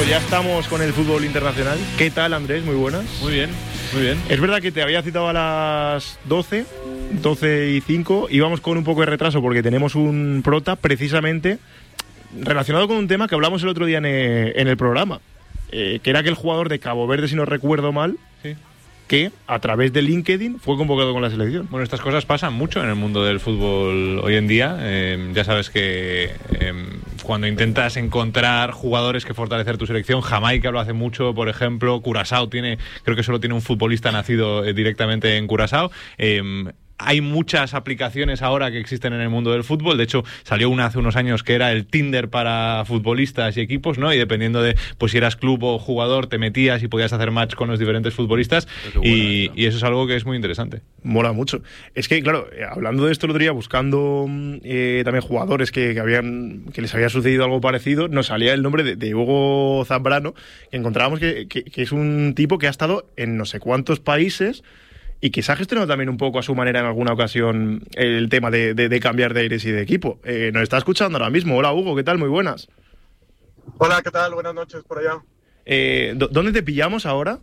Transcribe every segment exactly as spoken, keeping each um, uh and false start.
pues ya estamos con el fútbol internacional. ¿Qué tal, Andrés? Muy buenas. Muy bien, muy bien. Es verdad que te había citado a las doce, doce y cinco. Íbamos con un poco de retraso porque tenemos un prota precisamente relacionado con un tema que hablamos el otro día en el, en el programa, eh, que era aquel jugador de Cabo Verde, si no recuerdo mal, sí, que a través de LinkedIn fue convocado con la selección. Bueno, estas cosas pasan mucho en el mundo del fútbol hoy en día. Eh, ya sabes que eh, cuando intentas encontrar jugadores que fortalecer tu selección, Jamaica lo hace mucho, por ejemplo. Curazao tiene, creo que solo tiene un futbolista nacido eh, directamente en Curazao. Eh, Hay muchas aplicaciones ahora que existen en el mundo del fútbol. De hecho, salió una hace unos años que era el Tinder para futbolistas y equipos, ¿no? Y dependiendo de pues si eras club o jugador, te metías y podías hacer match con los diferentes futbolistas. Y, y eso es algo que es muy interesante. Mola mucho. Es que, claro, hablando de esto el otro día, buscando eh, también jugadores que, que, habían, que les había sucedido algo parecido, nos salía el nombre de, de Hugo Zambrano, que encontrábamos que, que, que es un tipo que ha estado en no sé cuántos países y que se ha gestionado también un poco a su manera en alguna ocasión el tema de, de, de cambiar de aires y de equipo. Eh, nos está escuchando ahora mismo. Hola, Hugo, ¿qué tal? Muy buenas. Hola, ¿qué tal? Buenas noches por allá. Eh, ¿Dónde te pillamos ahora?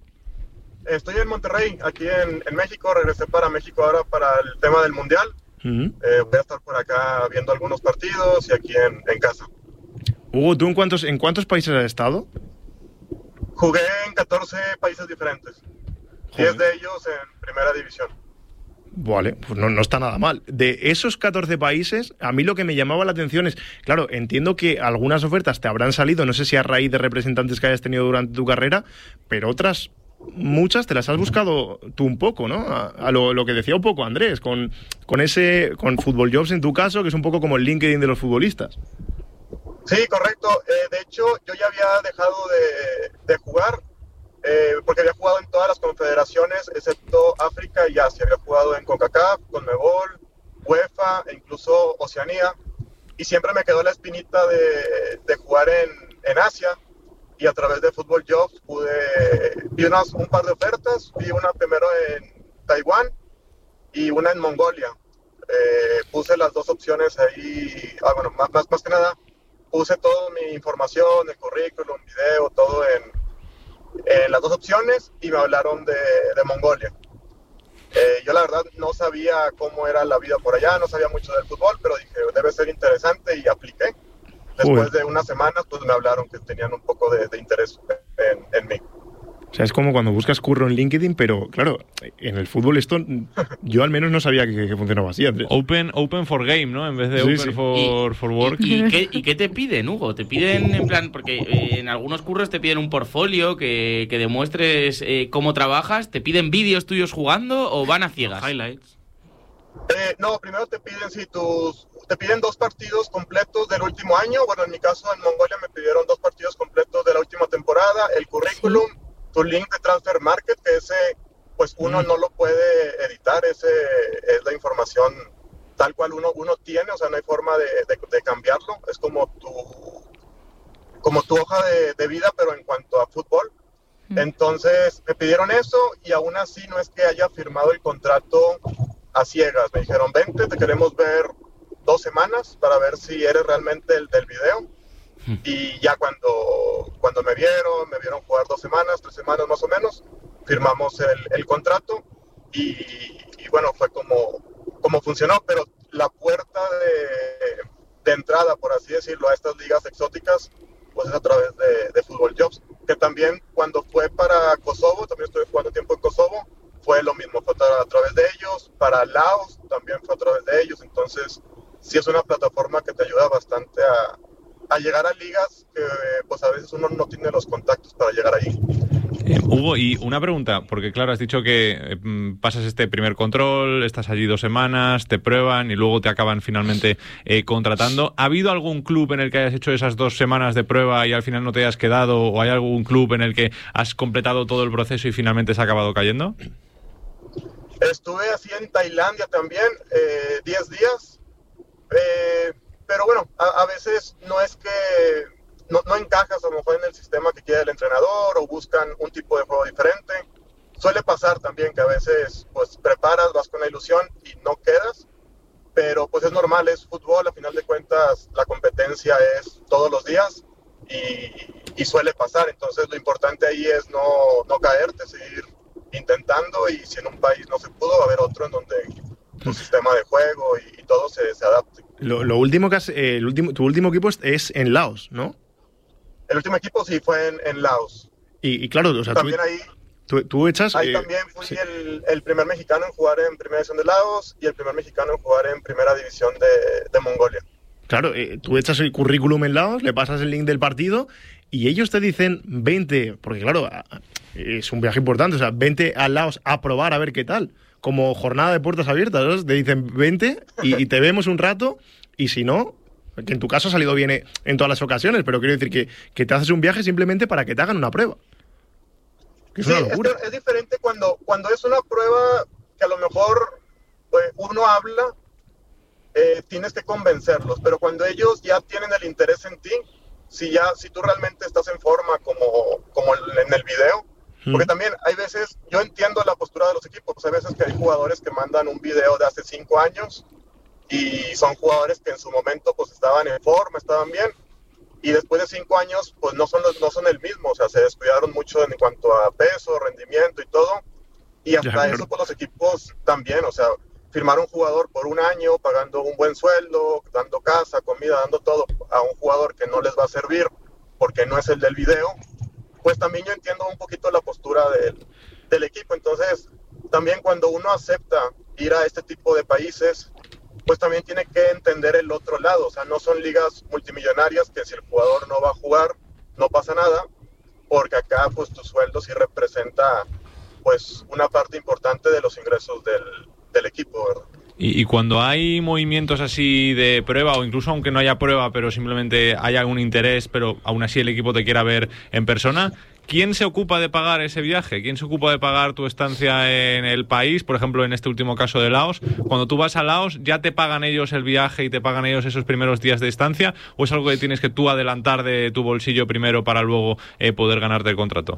Estoy en Monterrey, aquí en, en México. Regresé para México ahora para el tema del Mundial. Uh-huh. Eh, voy a estar por acá viendo algunos partidos y aquí en, en casa. Hugo, ¿tú en cuántos, en cuántos países has estado? Jugué en catorce países diferentes. diez de ellos en primera división. Vale, pues no, no está nada mal. De esos catorce países, a mí lo que me llamaba la atención es, claro, entiendo que algunas ofertas te habrán salido, no sé si a raíz de representantes que hayas tenido durante tu carrera, pero otras, muchas te las has buscado tú un poco, ¿no? A, a lo, lo que decía un poco Andrés, con, con ese, con Football Jobs en tu caso, que es un poco como el LinkedIn de los futbolistas. Sí, correcto. Eh, de hecho, yo ya había dejado de, de jugar. Eh, porque había jugado en todas las confederaciones excepto África y Asia. Había jugado en CONCACAF, CONMEBOL, UEFA e incluso Oceanía, y siempre me quedó la espinita de, de jugar en, en Asia, y a través de Football Jobs pude, vi unas, un par de ofertas. Vi una primero en Taiwán y una en Mongolia. Eh, puse las dos opciones ahí, ah, bueno, más, más, más que nada puse toda mi información, el currículum, video, todo en Eh, las dos opciones, y me hablaron de, de Mongolia. Eh, yo la verdad no sabía cómo era la vida por allá, no sabía mucho del fútbol, pero dije, debe ser interesante, y apliqué. Después Uy. de unas semanas, pues me hablaron que tenían un poco de, de interés en, en mí. O sea, es como cuando buscas curro en LinkedIn, pero claro, en el fútbol esto yo al menos no sabía que, que funcionaba así, Andrés. Open, open for game, ¿no? En vez de sí, open sí. For, y, for work. ¿Y, y, qué, ¿Y qué te piden, Hugo? Te piden, en plan, porque eh, en algunos curros te piden un portfolio que, que demuestres eh, cómo trabajas. ¿Te piden vídeos tuyos jugando o van a ciegas? Highlights. Eh, no, primero te piden si tus, te piden dos partidos completos del último año. Bueno, en mi caso en Mongolia me pidieron dos partidos completos de la última temporada, el currículum, ¿sí? Tu link de Transfer Market, que ese, pues uno mm. no lo puede editar, ese es la información tal cual uno, uno tiene, o sea, no hay forma de, de, de cambiarlo. Es como tu, como tu hoja de, de vida, pero en cuanto a fútbol. Mm. Entonces me pidieron eso, y aún así no es que haya firmado el contrato a ciegas. Me dijeron, vente, te queremos ver dos semanas para ver si eres realmente el del video. Y ya cuando, cuando me vieron, me vieron jugar dos semanas, tres semanas más o menos, firmamos el, el contrato, y, y bueno, fue como, como funcionó. Pero la puerta de, de entrada, por así decirlo, a estas ligas exóticas, pues es a través de, de Football Jobs, que también cuando fue para Kosovo, también estuve jugando tiempo en Kosovo, fue lo mismo, fue a través de ellos. Para Laos también fue a través de ellos. Entonces sí es una plataforma que te ayuda bastante a a llegar a ligas que pues a veces uno no tiene los contactos para llegar ahí. Eh, Hugo, y una pregunta, porque claro, has dicho que eh, pasas este primer control, estás allí dos semanas, te prueban y luego te acaban finalmente eh, contratando. ¿Ha habido algún club en el que hayas hecho esas dos semanas de prueba y al final no te hayas quedado, o hay algún club en el que has completado todo el proceso y finalmente se ha acabado cayendo? Estuve así en Tailandia también, eh, diez días, eh, pero bueno, a, a veces no es que no, no encajas a lo mejor en el sistema que quiere el entrenador, o buscan un tipo de juego diferente. Suele pasar también que a veces pues preparas, vas con la ilusión y no quedas, pero pues es normal, es fútbol, a final de cuentas la competencia es todos los días, y, y suele pasar. Entonces lo importante ahí es no, no caerte, seguir intentando, y si en un país no se pudo, va a haber otro en donde tu sistema de juego y, y todo se, se adapte. Lo, lo último que has, eh, el último, tu último equipo es, es en Laos, ¿no? El último equipo sí fue en, en Laos. Y, y claro, o sea, también tú, ahí, tú, tú echas... ahí eh, también fui sí. el, el primer mexicano en jugar en Primera División de Laos y el primer mexicano en jugar en Primera División de, de Mongolia. Claro, eh, tú echas el currículum en Laos, le pasas el link del partido y ellos te dicen vente, porque claro, es un viaje importante, o sea, vente a Laos a probar a ver qué tal. Como jornada de puertas abiertas, ¿no? Te dicen vente y, y te vemos un rato, y si no, que en tu caso ha salido bien en todas las ocasiones, pero quiero decir que, que te haces un viaje simplemente para que te hagan una prueba. Que es sí, una locura. Es, es diferente cuando, cuando es una prueba que a lo mejor pues, uno habla, eh, tienes que convencerlos, pero cuando ellos ya tienen el interés en ti, si ya si tú realmente estás en forma como, como en el video, porque también hay veces, yo entiendo la postura de los equipos, hay veces que hay jugadores que mandan un video de hace cinco años y son jugadores que en su momento pues estaban en forma, estaban bien, y después de cinco años pues no son, no son el mismo, o sea, se descuidaron mucho en cuanto a peso, rendimiento y todo, y hasta Ya, claro. eso pues los equipos también, o sea, firmar un jugador por un año, pagando un buen sueldo, dando casa, comida, dando todo a un jugador que no les va a servir porque no es el del video, pues también yo entiendo un poquito la postura del, del equipo. Entonces, también cuando uno acepta ir a este tipo de países, pues también tiene que entender el otro lado. O sea, no son ligas multimillonarias que si el jugador no va a jugar, no pasa nada, porque acá pues tu sueldo sí representa pues una parte importante de los ingresos del, del equipo, ¿verdad? Y, y cuando hay movimientos así de prueba, o incluso aunque no haya prueba, pero simplemente hay algún interés, pero aún así el equipo te quiera ver en persona, ¿quién se ocupa de pagar ese viaje? ¿Quién se ocupa de pagar tu estancia en el país? Por ejemplo, en este último caso de Laos, cuando tú vas a Laos, ¿ya te pagan ellos el viaje y te pagan ellos esos primeros días de estancia? ¿O es algo que tienes que tú adelantar de tu bolsillo primero para luego eh, poder ganarte el contrato?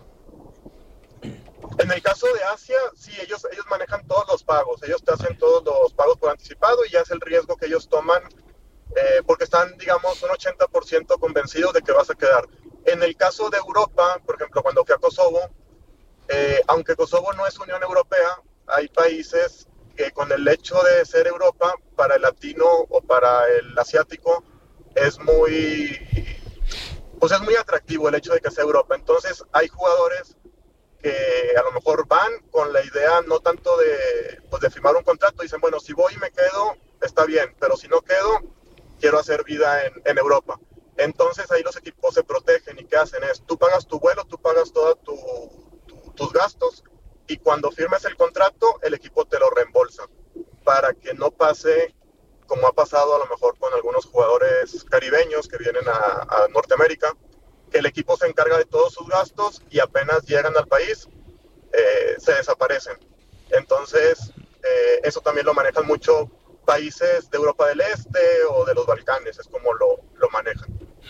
En el caso de Asia, sí, ellos, ellos manejan todos los pagos, ellos te hacen todos los pagos por anticipado y ya es el riesgo que ellos toman, eh, porque están, digamos, un ochenta por ciento convencidos de que vas a quedar. En el caso de Europa, por ejemplo, cuando fui a Kosovo, eh, aunque Kosovo no es Unión Europea, hay países que con el hecho de ser Europa, para el latino o para el asiático, es muy, pues es muy atractivo el hecho de que sea Europa. Entonces hay jugadores que a lo mejor van con la idea no tanto de, pues de firmar un contrato, dicen, bueno, si voy y me quedo, está bien, pero si no quedo, quiero hacer vida en, en Europa. Entonces ahí los equipos se protegen y ¿qué hacen? Es, tú pagas tu vuelo, tú pagas todos tu, tu, tus gastos y cuando firmes el contrato, el equipo te lo reembolsa para que no pase como ha pasado a lo mejor con algunos jugadores caribeños que vienen a, a Norteamérica, que el equipo se encarga de todos sus gastos y apenas llegan al país, eh, se desaparecen. Entonces, eh, eso también lo manejan mucho países de Europa del Este o de los Balcanes, es como lo, lo manejan.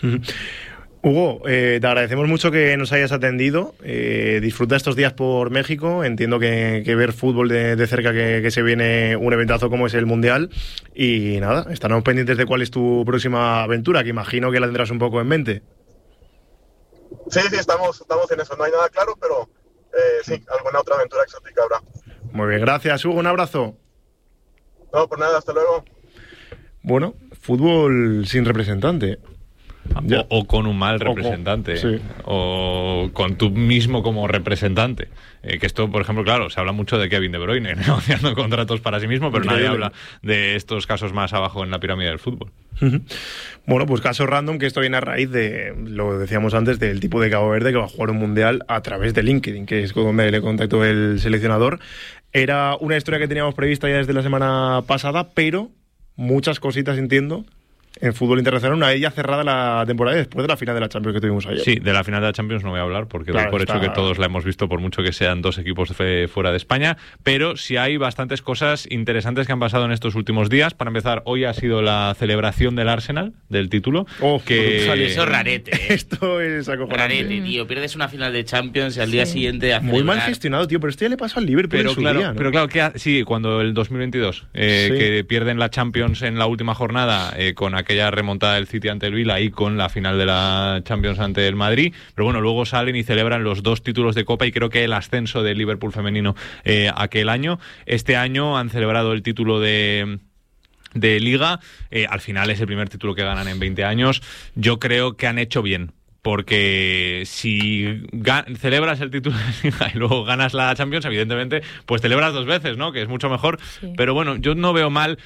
Hugo, eh, te agradecemos mucho que nos hayas atendido. Eh, disfruta estos días por México. Entiendo que, que ver fútbol de, de cerca, que, que se viene un eventazo como es el Mundial. Y nada, estaremos pendientes de cuál es tu próxima aventura, que imagino que la tendrás un poco en mente. Sí, sí, estamos, estamos en eso. No hay nada claro, pero eh, sí, alguna otra aventura exótica habrá. Muy bien, gracias, Hugo. Un abrazo. No, por nada, hasta luego. Bueno, fútbol sin representante. O, o con un mal representante, o con, sí. o con tú mismo como representante. Eh, que esto, por ejemplo, claro, se habla mucho de Kevin De Bruyne negociando contratos para sí mismo, pero Increíble. Nadie habla de estos casos más abajo en la pirámide del fútbol. Bueno, pues caso random, que esto viene a raíz de, lo decíamos antes, del tipo de Cabo Verde que va a jugar un mundial a través de LinkedIn, que es donde le contactó el seleccionador. Era una historia que teníamos prevista ya desde la semana pasada, pero muchas cositas, entiendo, en fútbol internacional, una de ellas cerrada la temporada después de la final de la Champions que tuvimos ayer. Sí, de la final de la Champions no voy a hablar porque claro, doy por está... hecho que todos la hemos visto, por mucho que sean dos equipos de fuera de España, pero sí hay bastantes cosas interesantes que han pasado en estos últimos días. Para empezar, hoy ha sido la celebración del Arsenal, del título. Oh, que... Eso es rarete, ¿eh? Esto es acojonante. Rarete, tío. Pierdes una final de Champions y al día sí. siguiente a Muy mal gestionado, tío, pero esto ya le pasó al Liverpool pero en su claro, día, ¿no? Pero claro, que ha... sí, cuando el dos mil veintidós, eh, sí. que pierden la Champions en la última jornada eh, con aquel aquella remontada del City ante el Vila y con la final de la Champions ante el Madrid, pero bueno, luego salen y celebran los dos títulos de Copa y creo que el ascenso del Liverpool femenino eh, aquel año. Este año han celebrado el título de... de Liga, eh, al final es el primer título que ganan en veinte años. Yo creo que han hecho bien, porque si celebras el título de Liga y luego ganas la Champions, evidentemente, pues celebras dos veces, ¿no? Que es mucho mejor. Sí. Pero bueno, yo no veo mal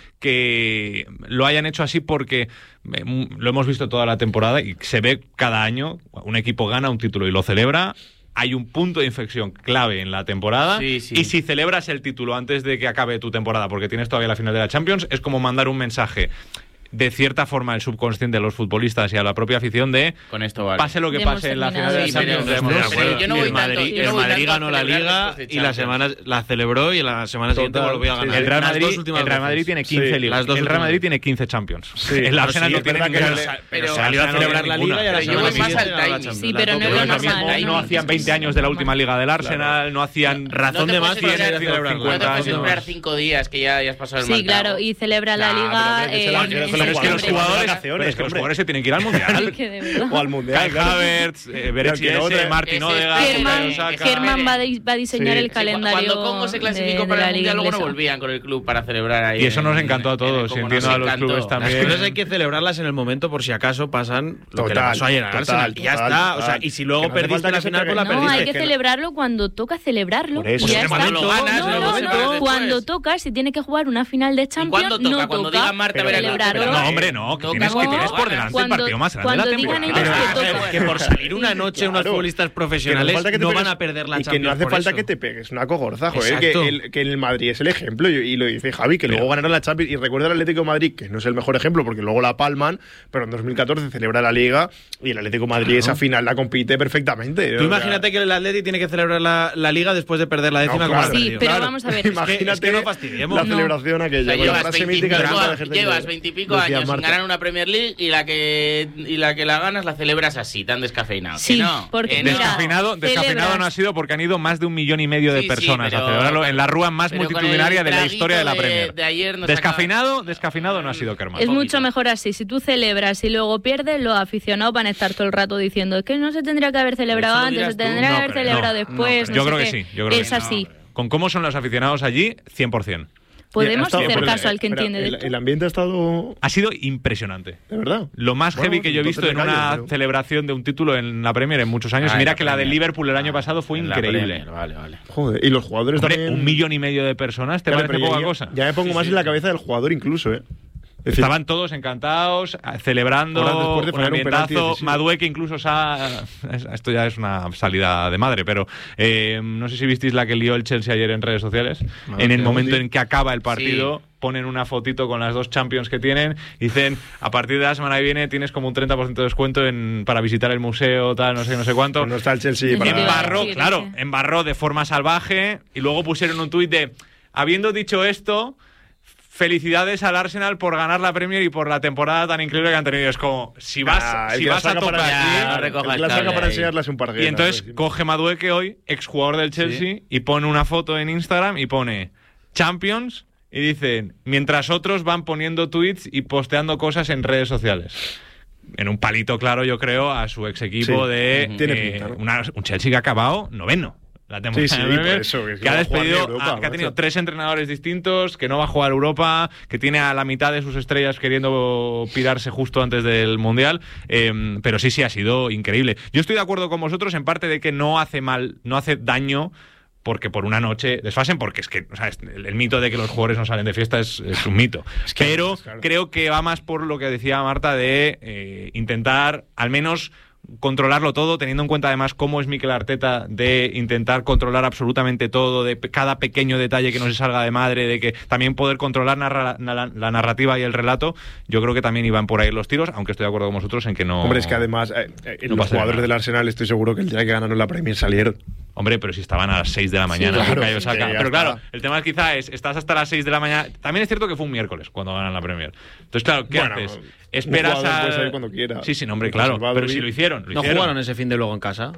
que lo hayan hecho así porque eh, lo hemos visto toda la temporada y se ve cada año, un equipo gana un título y lo celebra. Hay un punto de inflexión clave en la temporada sí, sí. y si celebras el título antes de que acabe tu temporada porque tienes todavía la final de la Champions, es como mandar un mensaje de cierta forma el subconsciente de los futbolistas y a la propia afición de con esto vale. pase lo que pase en la final de la Champions. Yo no voy tanto, y el Madrid ganó la Liga y la semana la celebró y la semana siguiente volvió a ganar. El Real Madrid, el Real Madrid tiene quince sí, Ligas. El Real Madrid tiene quince Champions. Sí, el Arsenal no tiene ninguna. Pero salió a celebrar la Liga y a la semana siguiente ganó la Champions. Sí, pero no más al no hacían veinte años de la última Liga del Arsenal, no hacían razón de más para celebrar. No te puedes celebrar cinco días que ya has pasado el Sí, claro, y celebra la Liga. Pero es que los jugadores Pero es que los jugadores se tienen que ir al Mundial. O al Mundial. Kai Havertz, eh, Berechese, Martin Odegaard, Germán va, va a diseñar sí. el calendario. Cuando Congo se clasificó de, para de el Mundial, luego no volvían con el club para celebrar ahí. Y eso nos encantó a todos. Y entiendo a los clubes también. Las cosas hay que celebrarlas en el momento por si acaso pasan lo total, que le pasó ayer al Arsenal. Y ya total, está. Total. O sea, y si luego no perdiste la final, pues la perdiste. No, hay que celebrarlo cuando toca celebrarlo. Por eso. Y ya está. Cuando lo ganas, no, no, no. Cuando toca, si tiene que jugar una final de Champions, no toca. Cuando diga Marta, celebrarlo. No, hombre, no. Que tienes por delante cuando, el partido más grande de la temporada. Pero, que, toca. que por salir una noche unos claro, futbolistas profesionales no, que no van a perder la y Champions. Y que no hace falta eso. que te pegues una cogorza, joder, que el, que el Madrid es el ejemplo. Y, y lo dice Javi, que pero, luego ganaron la Champions. Y recuerda el Atlético de Madrid, que no es el mejor ejemplo, porque luego la palman, pero en dos mil catorce celebra la Liga y el Atlético de Madrid claro. esa final la compite perfectamente. Tú imagínate que el Atlético tiene que celebrar la, la Liga después de perder la décima. No, claro, sí, pero claro. vamos a ver. Imagínate es que no fastidiemos. La celebración aquella. Llevas veintipico años sin ganar una Premier League y la que y la que la ganas la celebras así, tan descafeinado. Sí, no, porque no. Descafeinado, descafeinado no ha sido porque han ido más de un millón y medio de sí, personas sí, pero, a celebrarlo en la rúa más multitudinaria de la historia de la Premier. De, de ayer no descafeinado, acaba... descafeinado no ha sido Kerman. Es mucho mejor así. Si tú celebras y luego pierdes, los aficionados van a estar todo el rato diciendo es que no se tendría que haber celebrado antes, se tendría que haber celebrado después. Yo creo que sí. Es así. Con cómo son los aficionados allí, cien por ciento. Podemos estado, hacer caso el, al que pero entiende el, de esto. El ambiente ha estado... Ha sido impresionante. ¿De verdad? Lo más bueno, heavy que yo he visto en callo, una pero... celebración de un título en la Premier en muchos años. Ah, Mira la que Premier. La de Liverpool el año pasado fue increíble. Vale, vale. Joder, y los jugadores Hombre, también... un millón y medio de personas, ¿te claro, parece poca ya, cosa? Ya me pongo sí, más sí, en la sí. cabeza del jugador incluso, ¿eh? Es decir, estaban todos encantados, celebrando de un ambientazo. Un Madueque incluso sa... Esto ya es una salida de madre, pero eh, no sé si visteis la que lió el Chelsea ayer en redes sociales. Madre en el momento sí. en que acaba el partido, sí. ponen una fotito con las dos Champions que tienen y dicen, a partir de la semana que viene tienes como un treinta por ciento de descuento en, para visitar el museo, tal, no sé, no sé cuánto. Pues no está el Chelsea para... Embarró, claro, embarró de forma salvaje y luego pusieron un tuit de, habiendo dicho esto... Felicidades al Arsenal por ganar la Premier y por la temporada tan increíble que han tenido. Es como, si vas, ah, si vas a tocar aquí... No la saca para enseñarles un par de Y entonces pues, coge Madueque hoy, exjugador del Chelsea, ¿sí? y pone una foto en Instagram y pone Champions y dicen, mientras otros van poniendo tweets y posteando cosas en redes sociales. En un palito claro, yo creo, a su ex equipo sí. de uh-huh. Tiene eh, pinta, ¿no? una, un Chelsea que ha acabado noveno. La temporada sí, sí, de por eso, que, que ha despedido, Europa, a, que ha tenido tres entrenadores distintos, que no va a jugar Europa, que tiene a la mitad de sus estrellas queriendo pirarse justo antes del Mundial, eh, pero sí, sí, ha sido increíble. Yo estoy de acuerdo con vosotros en parte de que no hace mal, no hace daño porque por una noche desfasen, porque es que o sea, el, el mito de que los jugadores no salen de fiesta es, es un mito. Es que pero es, claro. creo que va más por lo que decía Marta de eh, intentar al menos... controlarlo todo, teniendo en cuenta además cómo es Mikel Arteta de intentar controlar absolutamente todo, de cada pequeño detalle que no se salga de madre, de que también poder controlar narra, la, la narrativa y el relato. Yo creo que también iban por ahí los tiros, aunque estoy de acuerdo con vosotros en que no... Hombre, es que además eh, eh, no los jugadores del Arsenal estoy seguro que el día que ganaron la Premier salieron. Hombre, pero si estaban a las seis de la mañana, sí, claro, Cayo Saka. sí, Pero claro, el tema quizá es, estás hasta las seis de la mañana. También es cierto que fue un miércoles cuando ganan la Premier. Entonces, claro, ¿qué bueno, haces? Esperas a... Puede salir cuando quiera. Sí, sí, no, hombre, claro. Pero si lo hicieron, lo ¿No hicieron. jugaron ese fin de luego en casa?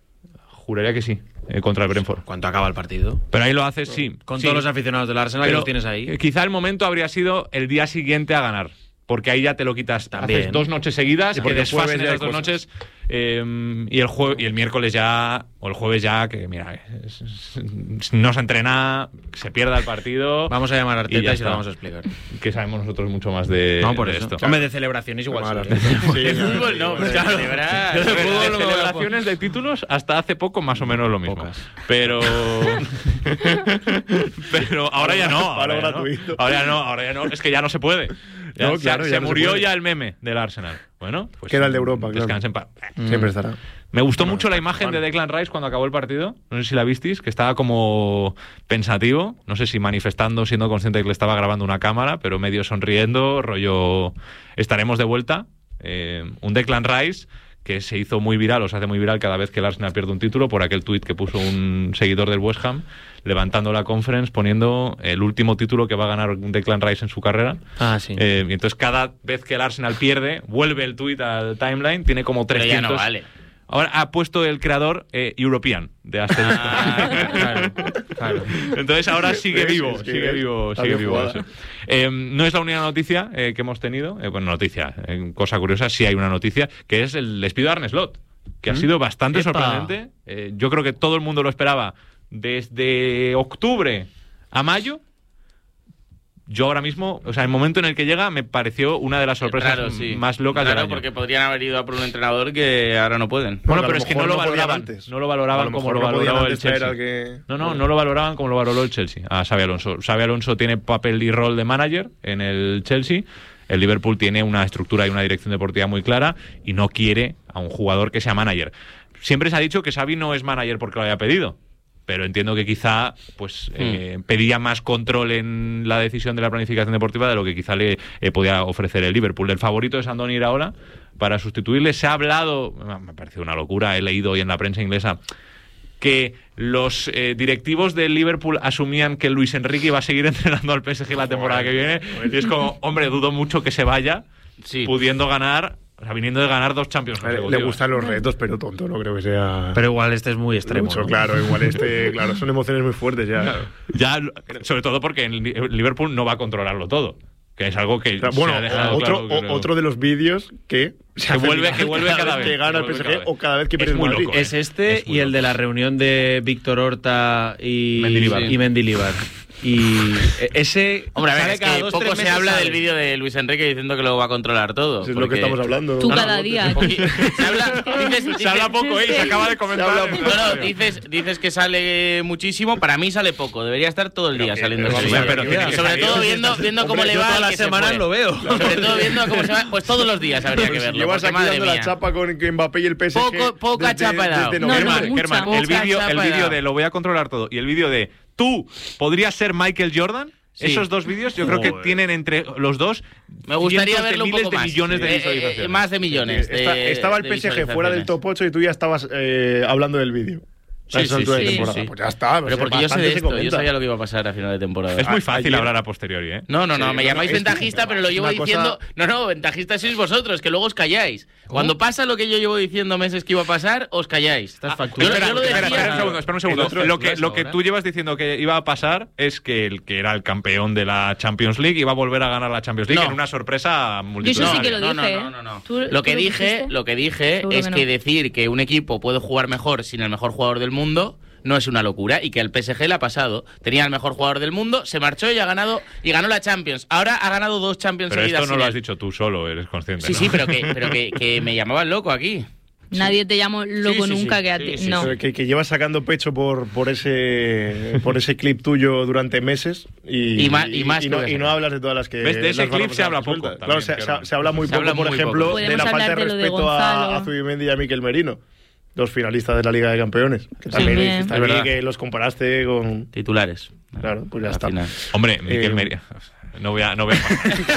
Juraría que sí, eh, contra el Brentford. ¿Cuánto acaba el partido? Pero ahí lo haces, sí. Con sí. todos los aficionados del Arsenal que los tienes ahí. Quizá el momento habría sido el día siguiente a ganar. porque ahí ya te lo quitas. También. Haces dos noches seguidas, Y que porque el desfasen jueves ya esas hay dos cosas. noches, eh, y, el jue- y el miércoles ya, o el jueves ya, que mira, es- es- no se entrena, se pierda el partido. Vamos a llamar a Y Arteta ya y, se lo está. vamos a explicar. Que sabemos nosotros mucho más de, No, por de eso. esto. Hombre, de celebraciones igual. Mala sí. Arteta. Sí, De claro. fútbol no, pues Claro. celebrar. Yo de De fútbol no me voy a la celebraciones de títulos hasta hace poco más o menos lo mismo. Pocas. Pero pero ahora ya no, ahora Palo ya no. gratuito. Ahora ya no, ahora ya no, es que ya no se puede. Ya, No, se- claro, se, ya no se murió puede. ya el meme del Arsenal. Bueno, pues Que era el de Europa, claro. descansen en paz. Siempre estará. Me gustó Bueno, mucho la imagen de Declan Rice cuando acabó el partido. No sé si la visteis, que estaba como pensativo. No sé si manifestando, siendo consciente de que le estaba grabando una cámara, pero medio sonriendo, rollo. Estaremos de vuelta. Eh, un Declan Rice que se hizo muy viral, o se hace muy viral cada vez que el Arsenal pierde un título, por aquel tuit que puso un seguidor del West Ham, levantando la conference, poniendo el último título que va a ganar Declan Rice en su carrera. Ah, sí. Eh, y entonces cada vez que el Arsenal pierde, vuelve el tuit al timeline, tiene como Pero ya trescientos. no vale. Ahora ha puesto el creador eh, European de Asterisco. Ah, Claro, claro. Entonces ahora sigue Es- vivo, es que sigue vivo, está sigue bien vivo jugada. eso. Eh, no es la única noticia eh, que hemos tenido. Eh, bueno, noticia, eh, cosa curiosa, sí hay una noticia, que es el despido de Arne Slot, que ha sido bastante Epa. sorprendente. Eh, yo creo que todo el mundo lo esperaba desde octubre a mayo. Yo ahora mismo, o sea, el momento en el que llega me pareció una de las sorpresas Raro, sí. más locas Raro del año. porque podrían haber ido a por un entrenador que ahora no pueden. Bueno, Porque a pero lo es que mejor no lo no podían valoraban. antes. No lo A valoraban lo como mejor lo no podían valoró el antes traer Chelsea. al que- No, no, no lo valoraban como lo valoró el Chelsea. A Xabi Alonso. Xabi Alonso tiene papel y rol de manager en el Chelsea. El Liverpool tiene una estructura y una dirección deportiva muy clara y no quiere a un jugador que sea manager. Siempre se ha dicho que Xabi no es manager porque lo haya pedido. Pero entiendo que quizá pues eh, pedía más control en la decisión de la planificación deportiva de lo que quizá le eh, podía ofrecer el Liverpool. El favorito es Andoni Iraola para sustituirle. Se ha hablado, me ha parecido una locura, he leído hoy en la prensa inglesa, que los eh, directivos del Liverpool asumían que Luis Enrique iba a seguir entrenando al P S G la temporada que viene. Y es como, hombre, dudo mucho que se vaya Sí. pudiendo ganar, o sea, viniendo de ganar dos Champions A ver, le consecutivos. gustan los retos, pero tonto, no creo que sea. Pero igual este es muy extremo. mucho, ¿no? claro, igual este, claro, son emociones muy fuertes ya. Ya, sobre todo porque el Liverpool no va a controlarlo todo. Que es algo que Claro, se bueno, ha dejado otro, claro que o- no. otro de los vídeos que se hace vuelve- viral que vuelve cada vez, que que gana el vuelve P S G cada vez. o cada vez que Es pierde el muy Madrid. loco, ¿eh? Es este Es muy y el de loco. la reunión de Víctor Horta y Mendilibar. y Mendilibar. Y ese Hombre, a ver, sale es cada que dos, poco tres se meses habla sale. del vídeo de Luis Enrique diciendo que lo va a controlar todo. Eso es lo que porque- estamos hablando. Tú No, cada no, día. Poqui- Se habla, dices, dices- Se habla poco, ¿eh? Y se acaba de comentar. habla en poco. el No, no, audio. dices, dices que sale muchísimo. Para mí sale poco. Debería estar todo el día que- saliendo. pero ese vamos a vídeo. ver, pero tiene Y que sobre salir. todo viendo, viendo cómo Hombre, le yo va todas al las que se semanas fue. lo veo. Sobre todo viendo cómo se va. Pues todos los días habría que Pues si verlo. llevas Porque aquí madre dando la mía. chapa con que Mbappé y el P S G. Poco- poca desde- chapa he dado. desde No, no, noviembre. mucha. Kerman, el Poca vídeo chapa el he vídeo dado. de lo voy a controlar todo y el vídeo de tú podrías ser Michael Jordan. Sí. Esos dos vídeos yo creo que Joder. tienen entre los dos Me gustaría cientos de verlo un miles poco de más. millones de Eh, eh, visualizaciones. más de millones. de- Está- estaba el de P S G fuera del visualizaciones. top ocho y tú ya estabas eh, hablando del vídeo. Sí, A esa sí, altura de sí, temporada. sí. Pues ya está. Pero porque yo sé de esto, yo sabía lo que iba a pasar a final de temporada. Es muy A- fácil ayer- hablar a posteriori, ¿eh? No, no, no, Sí, me no, llamáis no, es- ventajista, pero lo es llevo una cosa- diciendo. No, no, ventajista sois vosotros, que luego os calláis. Cuando pasa lo que yo llevo diciendo meses que iba a pasar, os calláis. Estás Yo, facturado. yo Espera, lo espera, decía. espera un segundo, espera un segundo. El otro lo que, es lo que ahora. tú llevas diciendo que iba a pasar es que el que era el campeón de la Champions League iba a volver a ganar la Champions League No. en una sorpresa Yo multitudinaria. eso sí que lo no, no, dije. no, ¿eh? no, no. ¿Tú- Lo tú que dije, dijiste? lo que dije Seguro es que que, no. decir que un equipo puede jugar mejor sin el mejor jugador del mundo no es una locura y que al P S G le ha pasado. Tenía el mejor jugador del mundo, se marchó y ha ganado y ganó la Champions. Ahora ha ganado dos Champions Pero seguidas. esto no sin lo él. has dicho tú solo, eres consciente. Sí, ¿no? sí, pero que, pero que, que me llamaban loco aquí. Nadie te llamó loco Sí, sí, nunca sí. que a Sí, ti. sí, no. Pero Que, que llevas sacando pecho por, por ese por ese clip tuyo durante meses y, Y ma- y más que no, voy a y no sacar. hablas de todas las que ¿Ves? De ese las van a clip se pasar habla poco sueltas. también, Claro, se, se- Kerman. se habla muy Se poco, habla por muy ejemplo, poco. de la Podemos falta de hablar de lo de respeto a, Gonzalo. a Zubimendi y a Mikel Merino, dos finalistas de la Liga de Campeones. Que también También. dijiste Es aquí verdad. que los comparaste con... Titulares. Claro, pues ya Al está. final. Hombre, Miquel Eh, Merino. No voy a, no voy a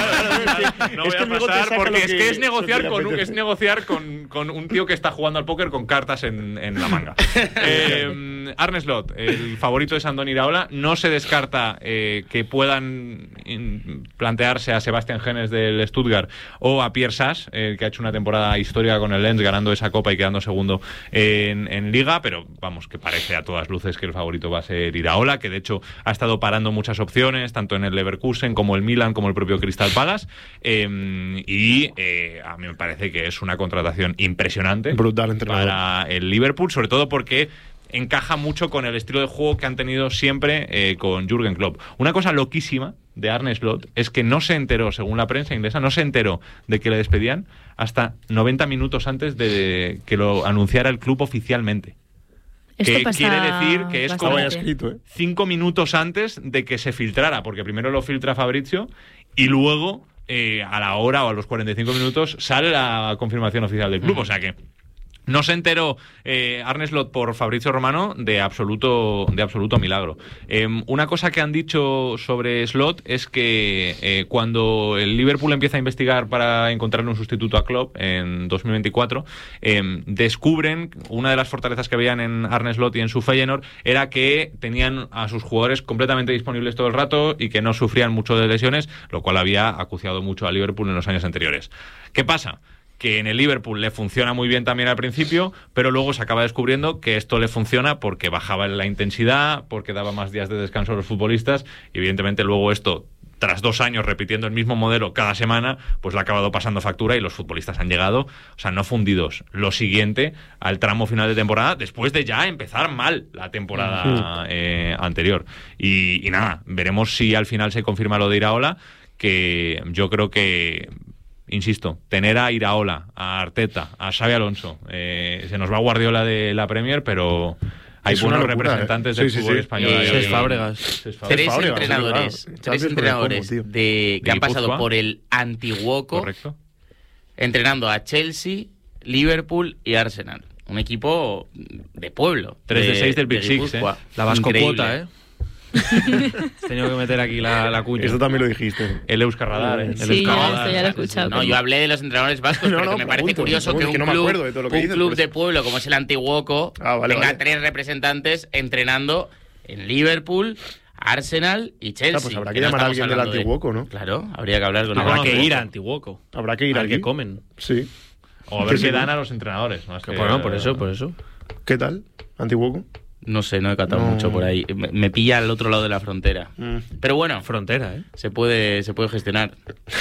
pasar. No Es voy que a luego te pasar saca porque lo es que- que es lo negociar que le con un, apetece. es negociar con, con un tío que está jugando al póker con cartas en, en la manga. eh, Arne Slot, el favorito es Andoni Iraola. No se descarta eh, que puedan in- plantearse a Sebastián Genes del Stuttgart o a Pierre Sas, eh, que ha hecho una temporada histórica con el Lens, ganando esa copa y quedando segundo en, en Liga, pero vamos, que parece a todas luces que el favorito va a ser Iraola, que de hecho ha estado parando muchas opciones, tanto en el Leverkusen como como el Milan, como el propio Crystal Palace. Eh, y eh, a mí me parece que es una contratación impresionante. Brutal entrenador. Para el Liverpool, sobre todo porque encaja mucho con el estilo de juego que han tenido siempre eh, con Jürgen Klopp. Una cosa loquísima de Arne Slot es que no se enteró, según la prensa inglesa, no se enteró de que le despedían hasta noventa minutos antes de que lo anunciara el club oficialmente. Esto Que pasa quiere decir que es como bastante. escrito, ¿eh? cinco minutos antes de que se filtrara, porque primero lo filtra Fabrizio y luego eh, a la hora o a los cuarenta y cinco minutos sale la confirmación oficial del club. O sea que no se enteró eh, Arne Slot por Fabrizio Romano de absoluto, de absoluto milagro. Eh, una cosa que han dicho sobre Slot es que eh, cuando el Liverpool empieza a investigar para encontrarle un sustituto a Klopp en dos mil veinticuatro, eh, descubren una de las fortalezas que veían en Arne Slot y en su Feyenoord era que tenían a sus jugadores completamente disponibles todo el rato y que no sufrían mucho de lesiones, lo cual había acuciado mucho a Liverpool en los años anteriores. ¿Qué pasa? Que en el Liverpool le funciona muy bien también al principio, pero luego se acaba descubriendo que esto le funciona porque bajaba la intensidad, porque daba más días de descanso a los futbolistas, y evidentemente luego esto, tras dos años repitiendo el mismo modelo cada semana, pues le ha acabado pasando factura y los futbolistas han llegado, o sea, no fundidos. Lo siguiente, al tramo final de temporada, después de ya empezar mal la temporada eh, anterior. Y, y nada, veremos si al final se confirma lo de Iraola, que yo creo que... Insisto, tener a Iraola, a Arteta, a Xabi Alonso, eh, se nos va Guardiola de la Premier, pero hay Es buenos una locura, representantes ¿eh? del Sí, sí, fútbol sí. español. Y Cesc Y- Fábregas. Cesc Fábregas. Tres Fábregas, entrenadores, sí, claro. tres Champions entrenadores por el combo, tío. de, que han pasado Guipúzcoa. por el Antiguoco, Correcto. entrenando a Chelsea, Liverpool y Arsenal. Un equipo de pueblo. Tres de seis del Big Six, Guipúzcoa. ¿eh? La Vasco Increíble. Cuota, ¿eh? Has tenido que meter aquí la, la cuña. Esto también lo dijiste. El Euskal Radar, ¿eh? Sí, El ya, Euskal esto Radar. ya lo he escuchado. No, yo hablé de los entrenadores vascos, No, pero no, me parece pregunto, curioso que pregunto, un que no me club, acuerdo de todo lo que un dices, club por de eso. pueblo como es el Antiguoco Ah, vale, tenga vale. tres representantes entrenando en Liverpool, Arsenal y Chelsea. Ah, pues habrá que no llamar a estamos alguien del hablando de- Antiguoco, ¿no? Claro, habría que hablar con Habrá el que Antiguoco. ir a Antiguoco. Habrá que ir al allí. que comen. Sí. O a ver Sí, qué sí. dan a los entrenadores. Más que- Bueno, por eso, por eso. ¿Qué tal? ¿Antiguoco? No sé, no he catado No. mucho por ahí. Me, me pilla al otro lado de la frontera. Mm. Pero bueno, Frontera, ¿eh? se puede, se puede gestionar.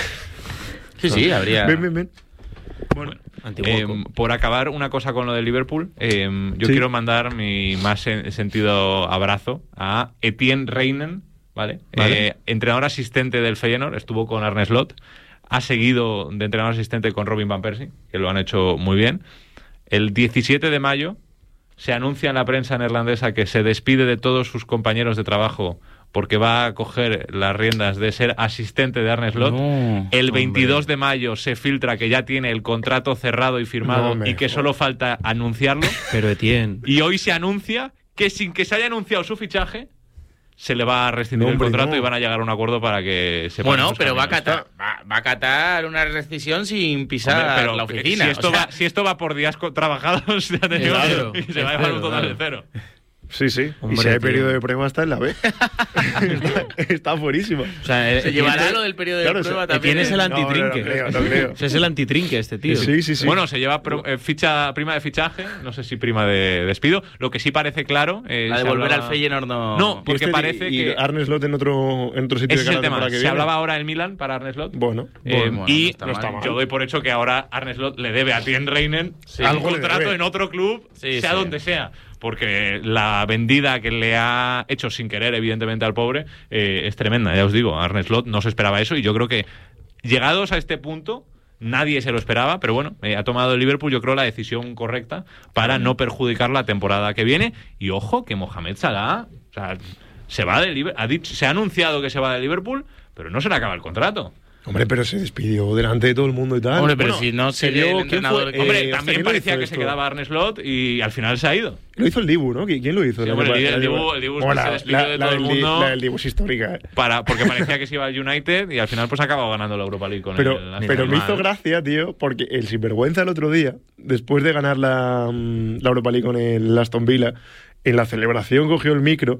Sí, sí, habría. Ven, ven, ven. Bueno, Antiguoco. eh, por acabar una cosa con lo de Liverpool, eh, yo Sí. quiero mandar mi más sen- sentido abrazo a Etienne Reinen, ¿vale? Vale. Eh, entrenador asistente del Feyenoord, estuvo con Arne Slot, ha seguido de entrenador asistente con Robin Van Persie, que lo han hecho muy bien. El diecisiete de mayo se anuncia en la prensa neerlandesa que se despide de todos sus compañeros de trabajo porque va a coger las riendas de ser asistente de Arne Slot. No, El veintidós de mayo se filtra que ya tiene el contrato cerrado y firmado No me y que jodas. solo falta anunciarlo. Pero Etienne. Y hoy se anuncia que sin que se haya anunciado su fichaje, se le va a rescindir No, el hombre, contrato no. y van a llegar a un acuerdo para que se Bueno, paren sus pero va a, caminos. catar, va, va a catar una rescisión sin pisar Hombre, pero la oficina. Si esto, o sea, va, si esto va por días co- trabajados, ya te digo Claro, que se es va a llevar un cero, total claro. de cero. Sí, sí. Hombre, y si hay tío. periodo de prueba, está en la B. está, está fuerísima. O sea, eh, se llevará Etienne- lo del periodo de Claro, prueba se- también. Etienne es el ¿eh? antitrinque. No, no, no creo, no creo. O sea, es el antitrinque este tío. Sí, sí, sí. Bueno, se lleva pro- eh, ficha prima de fichaje, no sé si prima de despido. Lo que sí parece claro. eh, La de se volver hablaba- al Feyenoord no. No, Y porque este- parece y que. Arne Slot en otro, en otro sitio Ese es de el cara la tema. temporada que Se viene. hablaba ahora en Milan para Arne Slot. Bueno, Eh, Bueno, y no está no está mal. yo doy por hecho que ahora Arne Slot le debe a Etienne Reinen Sí. un Algo le contrato debe. en otro club, Sí, sea sí. donde sea. Porque la vendida que le ha hecho sin querer, evidentemente, al pobre eh, es tremenda. Ya os digo, Arne Slot no se esperaba eso y yo creo que llegados a este punto nadie se lo esperaba, pero bueno, eh, ha tomado el Liverpool, yo creo, la decisión correcta para no perjudicar la temporada que viene. Y ojo, que Mohamed Salah, o sea, se va de Liverpool, ha dicho, se ha anunciado que se va de Liverpool, pero no se le acaba el contrato. Hombre, pero se despidió delante de todo el mundo y tal. Hombre, pero Bueno, si no se sería dio- el ¿quién entrenador fue? que- Hombre, Eh, hostia, también ¿quién lo parecía hizo que se esto? quedaba Arne Slot y al final se ha ido. Lo hizo el Dibu, ¿no? ¿Qui- ¿Quién lo hizo? Sí, El hombre, año el pa- Dibu- año- el Dibu es que Bueno, se la- despidió de la todo el del Di- mundo. La del Dibu es histórica. ¿eh? Para, porque parecía que se iba al United y al final pues ha acabado ganando la Europa League con Pero, el pero Arsenal. me hizo gracia, tío, porque el sinvergüenza el otro día, después de ganar la, mm, la Europa League con el Aston Villa, en la celebración cogió el micro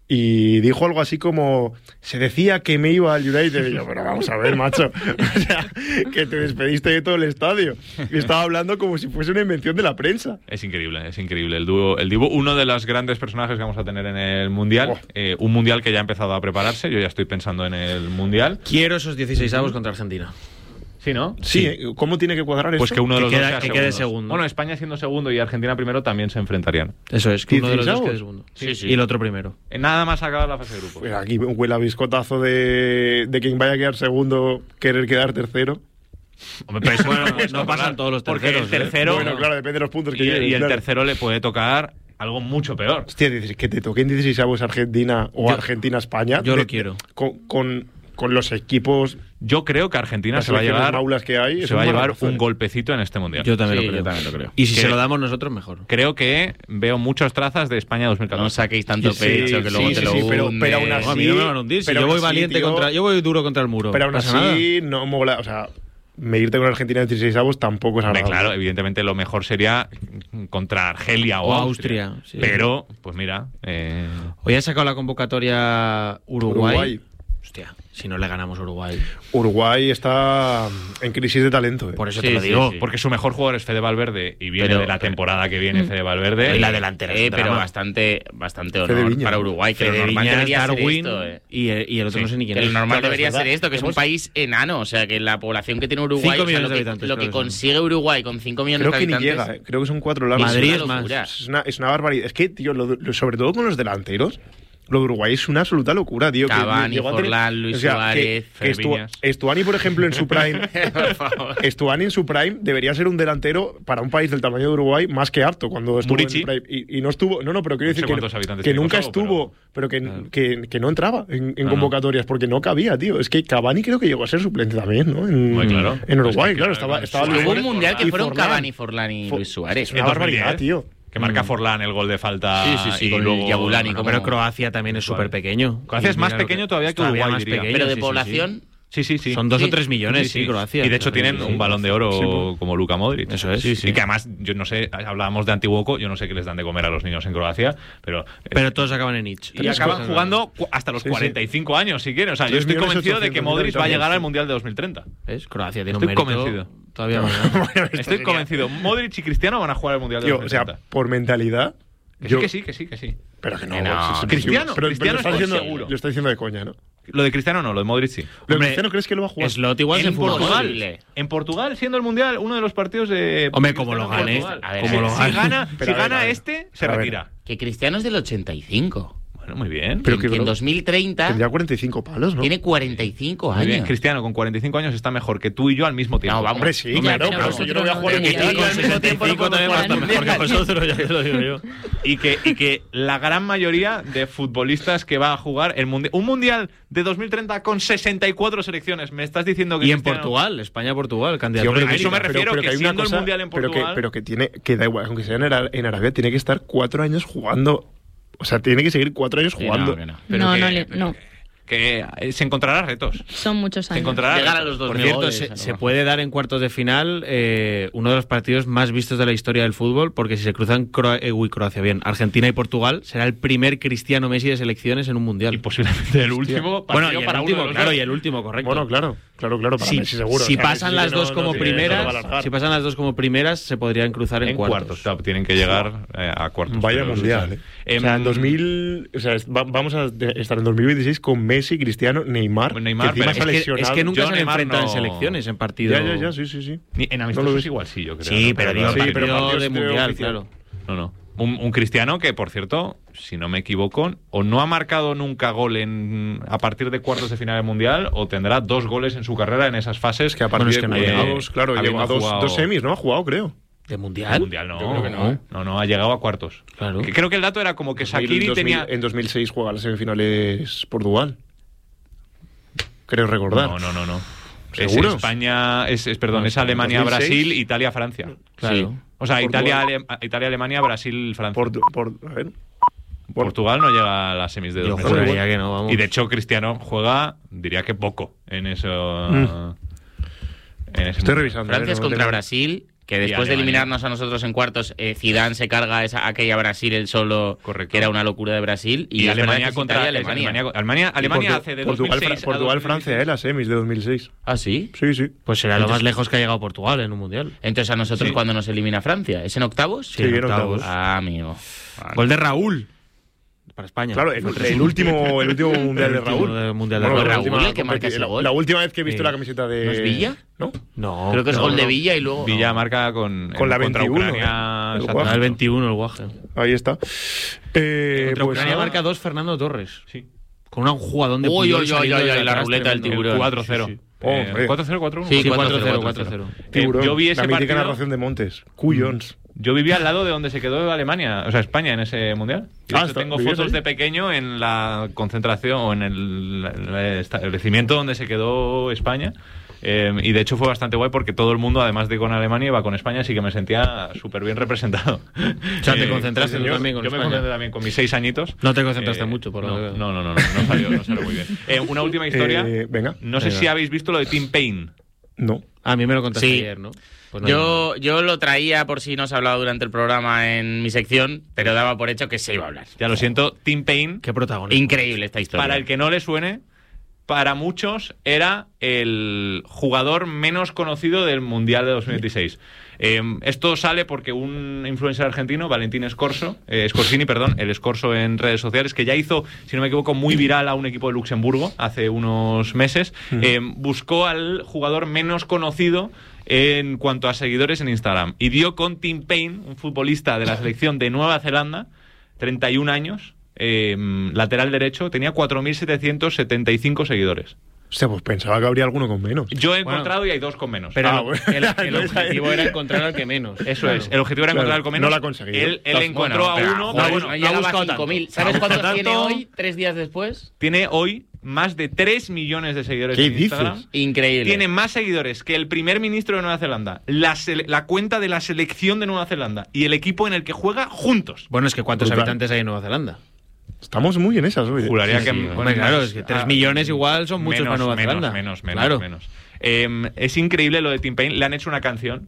y dijo algo así como, se decía que me iba al United. Y yo, pero vamos a ver, macho, o sea, que te despediste de todo el estadio. Y estaba hablando como si fuese una invención de la prensa. Es increíble, es increíble. El dúo, el Dibu, uno de los grandes personajes que vamos a tener en el Mundial. Oh. Eh, un Mundial que ya ha empezado a prepararse. Yo ya estoy pensando en el Mundial. Quiero esos dieciséis avos contra Argentina. Sí, ¿no? Sí, sí. ¿Cómo tiene que cuadrar pues esto? Pues que uno de los que dos queda, sea que quede segundo. Bueno, España siendo segundo y Argentina primero también se enfrentarían. Eso es, que uno de los dos quede segundo. Sí, sí. Y el otro primero. Nada más acabar la fase de grupos. Pues aquí huele a biscotazo de, de quien vaya a quedar segundo, querer quedar tercero. Hombre, pero bueno, no, no pasan todos los terceros. Porque el tercero, ¿eh? Bueno, claro, depende de los puntos que y, lleves. Y el claro. tercero le puede tocar algo mucho peor. Hostia, dices que te toquen dieciséis Argentina o Argentina-España. Yo de, lo quiero. Con, con, con los equipos. Yo creo que Argentina se va a llevar, maulas que hay, se va a llevar un golpecito en este Mundial. Yo también, sí, lo, creo. yo también lo creo. Y si que, se lo damos nosotros, mejor. Creo que veo muchas trazas de España dos mil catorce. No saquéis tanto sí, pecho sí, que luego sí, te sí, lo sí, pero, hunde. pero aún así, no, a mí no me van a hundir. Si yo voy así, valiente tío, contra. Yo voy duro contra el muro. Pero aún así, nada. no mola. O sea, medirte con Argentina en dieciséis avos tampoco es agradable. Claro, evidentemente lo mejor sería contra Argelia o, o Austria. Austria sí. Pero, pues mira. Eh... Hoy ha sacado la convocatoria Uruguay. Uruguay. Hostia, si no le ganamos a Uruguay. Uruguay está en crisis de talento. ¿eh? Por eso sí, te lo sí, digo. Sí. Porque su mejor jugador es Fede Valverde y viene pero, de la temporada que viene mm. Fede Valverde. Y la delantera. Eh, pero bastante, bastante honor Viña. para Uruguay. Que Fede lo normal Viña, debería Darwin, ser esto. Eh. Y, y el otro sí. no sé ni quién que es. lo normal claro, debería es ser esto, que es un país enano. O sea, que la población que tiene Uruguay. cinco o sea, millones lo de que, habitantes. lo que claro, consigue Uruguay con cinco millones creo de habitantes. Creo que ni llega, eh. Creo que son cuatro largos. Madrid es es más. Es una, es una barbaridad. Es que, tío, lo, lo, sobre todo con los delanteros. Lo de Uruguay es una absoluta locura, tío. Cavani, que, Forlán, Luis o sea, Suárez, que, que Estu, Estuani, por ejemplo, en su prime. Por favor. Estuani en su prime debería ser un delantero para un país del tamaño de Uruguay más que apto cuando estuvo Murici. en prime. Y, y no estuvo. No, no, pero quiero no sé decir que, que nunca Kosovo, estuvo, pero, pero que, claro. que, que no entraba en, en no, convocatorias porque no cabía, tío. Es que Cavani creo que llegó a ser suplente también, ¿no? En, Muy claro. en Uruguay, es que, claro. Estaba, claro, estaba Hubo Luis un mundial que y fueron Forlán. Cavani, Forlán y Luis Suárez. Es una barbaridad, tío. Que marca Forlán el gol de falta. Sí, sí, sí. Y con luego Yabulani. no, Pero Croacia también es súper pequeño. Croacia es más pequeño todavía que Uruguay, más diría. pequeño, Pero de sí, población. Sí, sí. Sí, sí, sí. Son dos sí. o tres millones, sí, sí, Croacia. Y de hecho tienen sí, un balón de oro sí, sí. como Luka Modric. Eso es. Sí, sí. Y que además, yo no sé, hablábamos de Antiguoco, yo no sé qué les dan de comer a los niños en Croacia, pero... Pero todos acaban en Ich. Y acaban jugando hasta los sí, cuarenta y cinco sí. años, si quieren. O sea, yo estoy convencido de que Modric va a llegar al Mundial de dos mil treinta. ¿Ves? Croacia tiene Estoy un mérito convencido. Todavía más. Estoy convencido. Modric y Cristiano van a jugar al Mundial de Tío, dos o mil sea, treinta. por mentalidad. Que yo- sí, que sí, que sí, que sí. Pero que no, Que no, sí, sí, Cristiano, pero, Cristiano pero lo, estoy está diciendo, seguro. lo está diciendo de coña, ¿no? Lo de Cristiano no, lo de Modric sí. ¿Lo de Hombre, Cristiano crees que lo va a jugar? Slot igual se En fuma Portugal, gol. en Portugal, siendo el Mundial, uno de los partidos de... Hombre, como lo Cristiano en gane, Portugal. a ver, Si- como lo si gane. gana, Pero si a ver, gana a ver. este, se A ver. retira. Que Cristiano es del ochenta y cinco. Bueno, muy bien. Pero que, que que en bro- dos mil treinta Tendría cuarenta y cinco palos, ¿no? tiene cuarenta y cinco Muy bien. años. Cristiano con cuarenta y cinco años está mejor que tú y yo al mismo tiempo. No, vamos. Hombre, sí, Hombre, claro, pero pero si yo no voy a jugar en vosotros Mundial no al mismo tiempo, no puedo también va a estar jugar mejor que Mundial. vosotros, ya te lo digo yo. Y que, y que la gran mayoría de futbolistas que va a jugar el mundial, un mundial de dos mil treinta con sesenta y cuatro selecciones, me estás diciendo que Y en Cristiano- Portugal, España-Portugal, Sí, candidatura hombre, a eso me pero- refiero, pero que hay una siendo el cosa- Mundial en pero que, Portugal- pero que tiene que da igual, aunque sea en, Ara- en Arabia, tiene que estar cuatro años jugando. O sea, tiene que seguir cuatro años Que jugando. no, que no. Pero No, que- no le- no. Que eh, se encontrará retos. Son muchos Se años. encontrará Llegar a retos. los dos Por mil cierto, goles, se, a lo se mejor. puede dar en cuartos de final eh, uno de los partidos más vistos de la historia del fútbol, porque si se cruzan Cro- eh, uy, Croacia, bien, Argentina y Portugal, será el primer Cristiano Messi de selecciones en un mundial. Y posiblemente el último partido bueno, y el para último, uno de los claro, dos. y el último, correcto. Bueno, claro, claro, claro, para si, Messi seguro. si O sea, pasan Messi las no- dos no como tiene- no primeras, lo va a alargar. si pasan las dos como primeras, se podrían cruzar en, En cuartos, claro, tienen que llegar eh, a cuartos. Vaya Pero- mundial, ¿eh? Em, o sea, en dos mil, o sea, va- vamos a de- estar en dos mil veintiséis con Messi, Cristiano, Neymar, Neymar, que encima pero se ha es, que, lesionado. es que nunca Yo se han Neymar enfrentado no- en selecciones, en partido. Ya, ya, ya, sí, sí, sí. Ni- en No lo amistosos ves. igual sí, yo creo. Sí, ¿no? pero digo, sí, partido pero partidos de de mundial, oficial. claro. No, no. Un, un cristiano que, por cierto, si no me equivoco, o no ha marcado nunca gol en a partir de cuartos de final del mundial, o tendrá dos goles en su carrera en esas fases. Que a partir Bueno, es que de no ha cuartos, llegado. claro, habiendo llegó a dos, jugado- dos semis, ¿no? Ha jugado, creo. ¿De El mundial? mundial no. Yo creo que no. No, no, ha llegado a cuartos. Claro. Que creo que el dato era como que Shaqiri dos mil, tenía. En dos mil seis juega las semifinales Portugal. Creo recordar. No, no, no, no. ¿Seguros? Es España, es, es perdón, No, es Alemania, dos mil seis. Brasil, Italia, Francia. Claro. Sí. O sea, Italia, Portugal. Ale- Italia, Alemania, Brasil, Francia. Portu- por, a ver. Por- Portugal no llega a las semis de Yo dos mil juraría seis. que no, vamos. Y de hecho, Cristiano juega, diría que poco en eso. Mm. En ese Estoy mundial. revisando. Francia eh, es no contra tengo- Brasil, Que después de eliminarnos a nosotros en cuartos, eh, Zidane se carga esa, aquella Brasil el solo, Correcto. que era una locura de Brasil. Y, y es Alemania verdad que contra Italia, Alemania. Alemania, Alemania, Alemania Portu- hace de Portugal, dos mil seis Fra- Portugal a Francia, dos mil dieciséis. eh, las semis de dos mil seis. ¿Ah, sí? Sí, sí. Pues será lo más lejos que ha llegado Portugal en un mundial. Entonces a nosotros Sí. cuando nos elimina Francia, ¿es en octavos? Sí, Sí, en en octavos. octavos. Ah, amigo. Vale. Gol de Raúl. Para España. Claro, el, el último, el último mundial El de último Raúl. de- mundial de Bueno, Raúl. la Raúl, última el que marca ese competi- gol. La última vez que he visto Sí. la camiseta de. ¿No es Villa? ¿No? No. Creo que es no, gol no. de Villa y luego... Villa no. marca con, Con la contra veintiuno, Ucrania. ¿eh? El exacto. Guaje. Ah, el veintiuno, el guaje. Ahí está. Eh, Contra pues Ucrania nada. marca dos Fernando Torres. Sí. Con un jugadón de Uy, Puyol uy, uy, saliendo uy, de uy, la atrás ruleta del tremendo. tiburón. cuatro cero. Sí, sí. Oh, Eh, hombre. cuatro cero, cuatro uno. Sí, Sí, cuatro cuatro cero, cuatro cuatro cero. cero. Tiburón, Eh, yo vi ese la mítica partido- narración de Montes. Cuyons. Yo vivía al lado de donde se quedó Alemania, o sea, España en ese mundial. Y de Ah, hecho, está- tengo ¿vivías fotos ahí? de pequeño en la concentración o en el, el establecimiento donde se quedó España. Eh, y de hecho fue bastante guay porque todo el mundo, además de con Alemania, iba con España, así que me sentía súper bien representado. O sea, te Eh, concentraste sí, tú yo, también con yo me España. concentré también con mis seis añitos. No te concentraste Eh, mucho, por lo no, que veo. no, no, no, no, no salió, no salió muy bien. Eh, una última historia. Eh, venga. No sé Venga. si habéis visto lo de Tim Payne. No. A mí me lo contaste Sí. ayer, ¿no? Pues no, Yo, yo lo traía por si no se ha hablado durante el programa en mi sección, pero daba por hecho que se iba a hablar. Ya lo siento, Tim Payne. Qué protagonista. Increíble esta historia. Para el que no le suene, para muchos era el jugador menos conocido del Mundial de dos mil dieciséis. Eh, esto sale porque un influencer argentino, Valentín Scorso, eh, Scorsini, perdón, el Scorso en redes sociales, que ya hizo, si no me equivoco, muy viral a un equipo de Luxemburgo hace unos meses, eh, buscó al jugador menos conocido en cuanto a seguidores en Instagram y dio con Tim Payne, un futbolista de la selección de Nueva Zelanda, treinta y un años, eh, lateral derecho, tenía cuatro mil setecientos setenta y cinco seguidores. Hostia, pues pensaba que habría alguno con menos. Yo he Bueno, encontrado y hay dos con menos. Pero Ah, el- bueno. el, el objetivo era encontrar al que menos. Eso Claro. es, el objetivo era encontrar Claro, al con menos. no lo ha conseguido. Él, él Bueno, encontró a pero, uno, joder, pero no bueno, llegaba buscado a cinco mil. tanto. ¿Sabes No ha cuántos buscado tiene tanto. hoy, tres días después? tiene hoy más de tres millones de seguidores ¿Qué en dices? Instagram. Increíble. Tiene más seguidores que el primer ministro de Nueva Zelanda, la, sele- la cuenta de la selección de Nueva Zelanda y el equipo en el que juega juntos. Bueno, es que ¿cuántos Brutal. habitantes hay en Nueva Zelanda? Estamos muy en esas hoy. Juraría Sí, que sí, bueno, Hombre, claro, más- es que tres ah, millones igual son muchos menos, para Nueva menos, Zelanda. Menos, menos, Claro. menos. Eh, es increíble lo de Tim Payne. Le han hecho una canción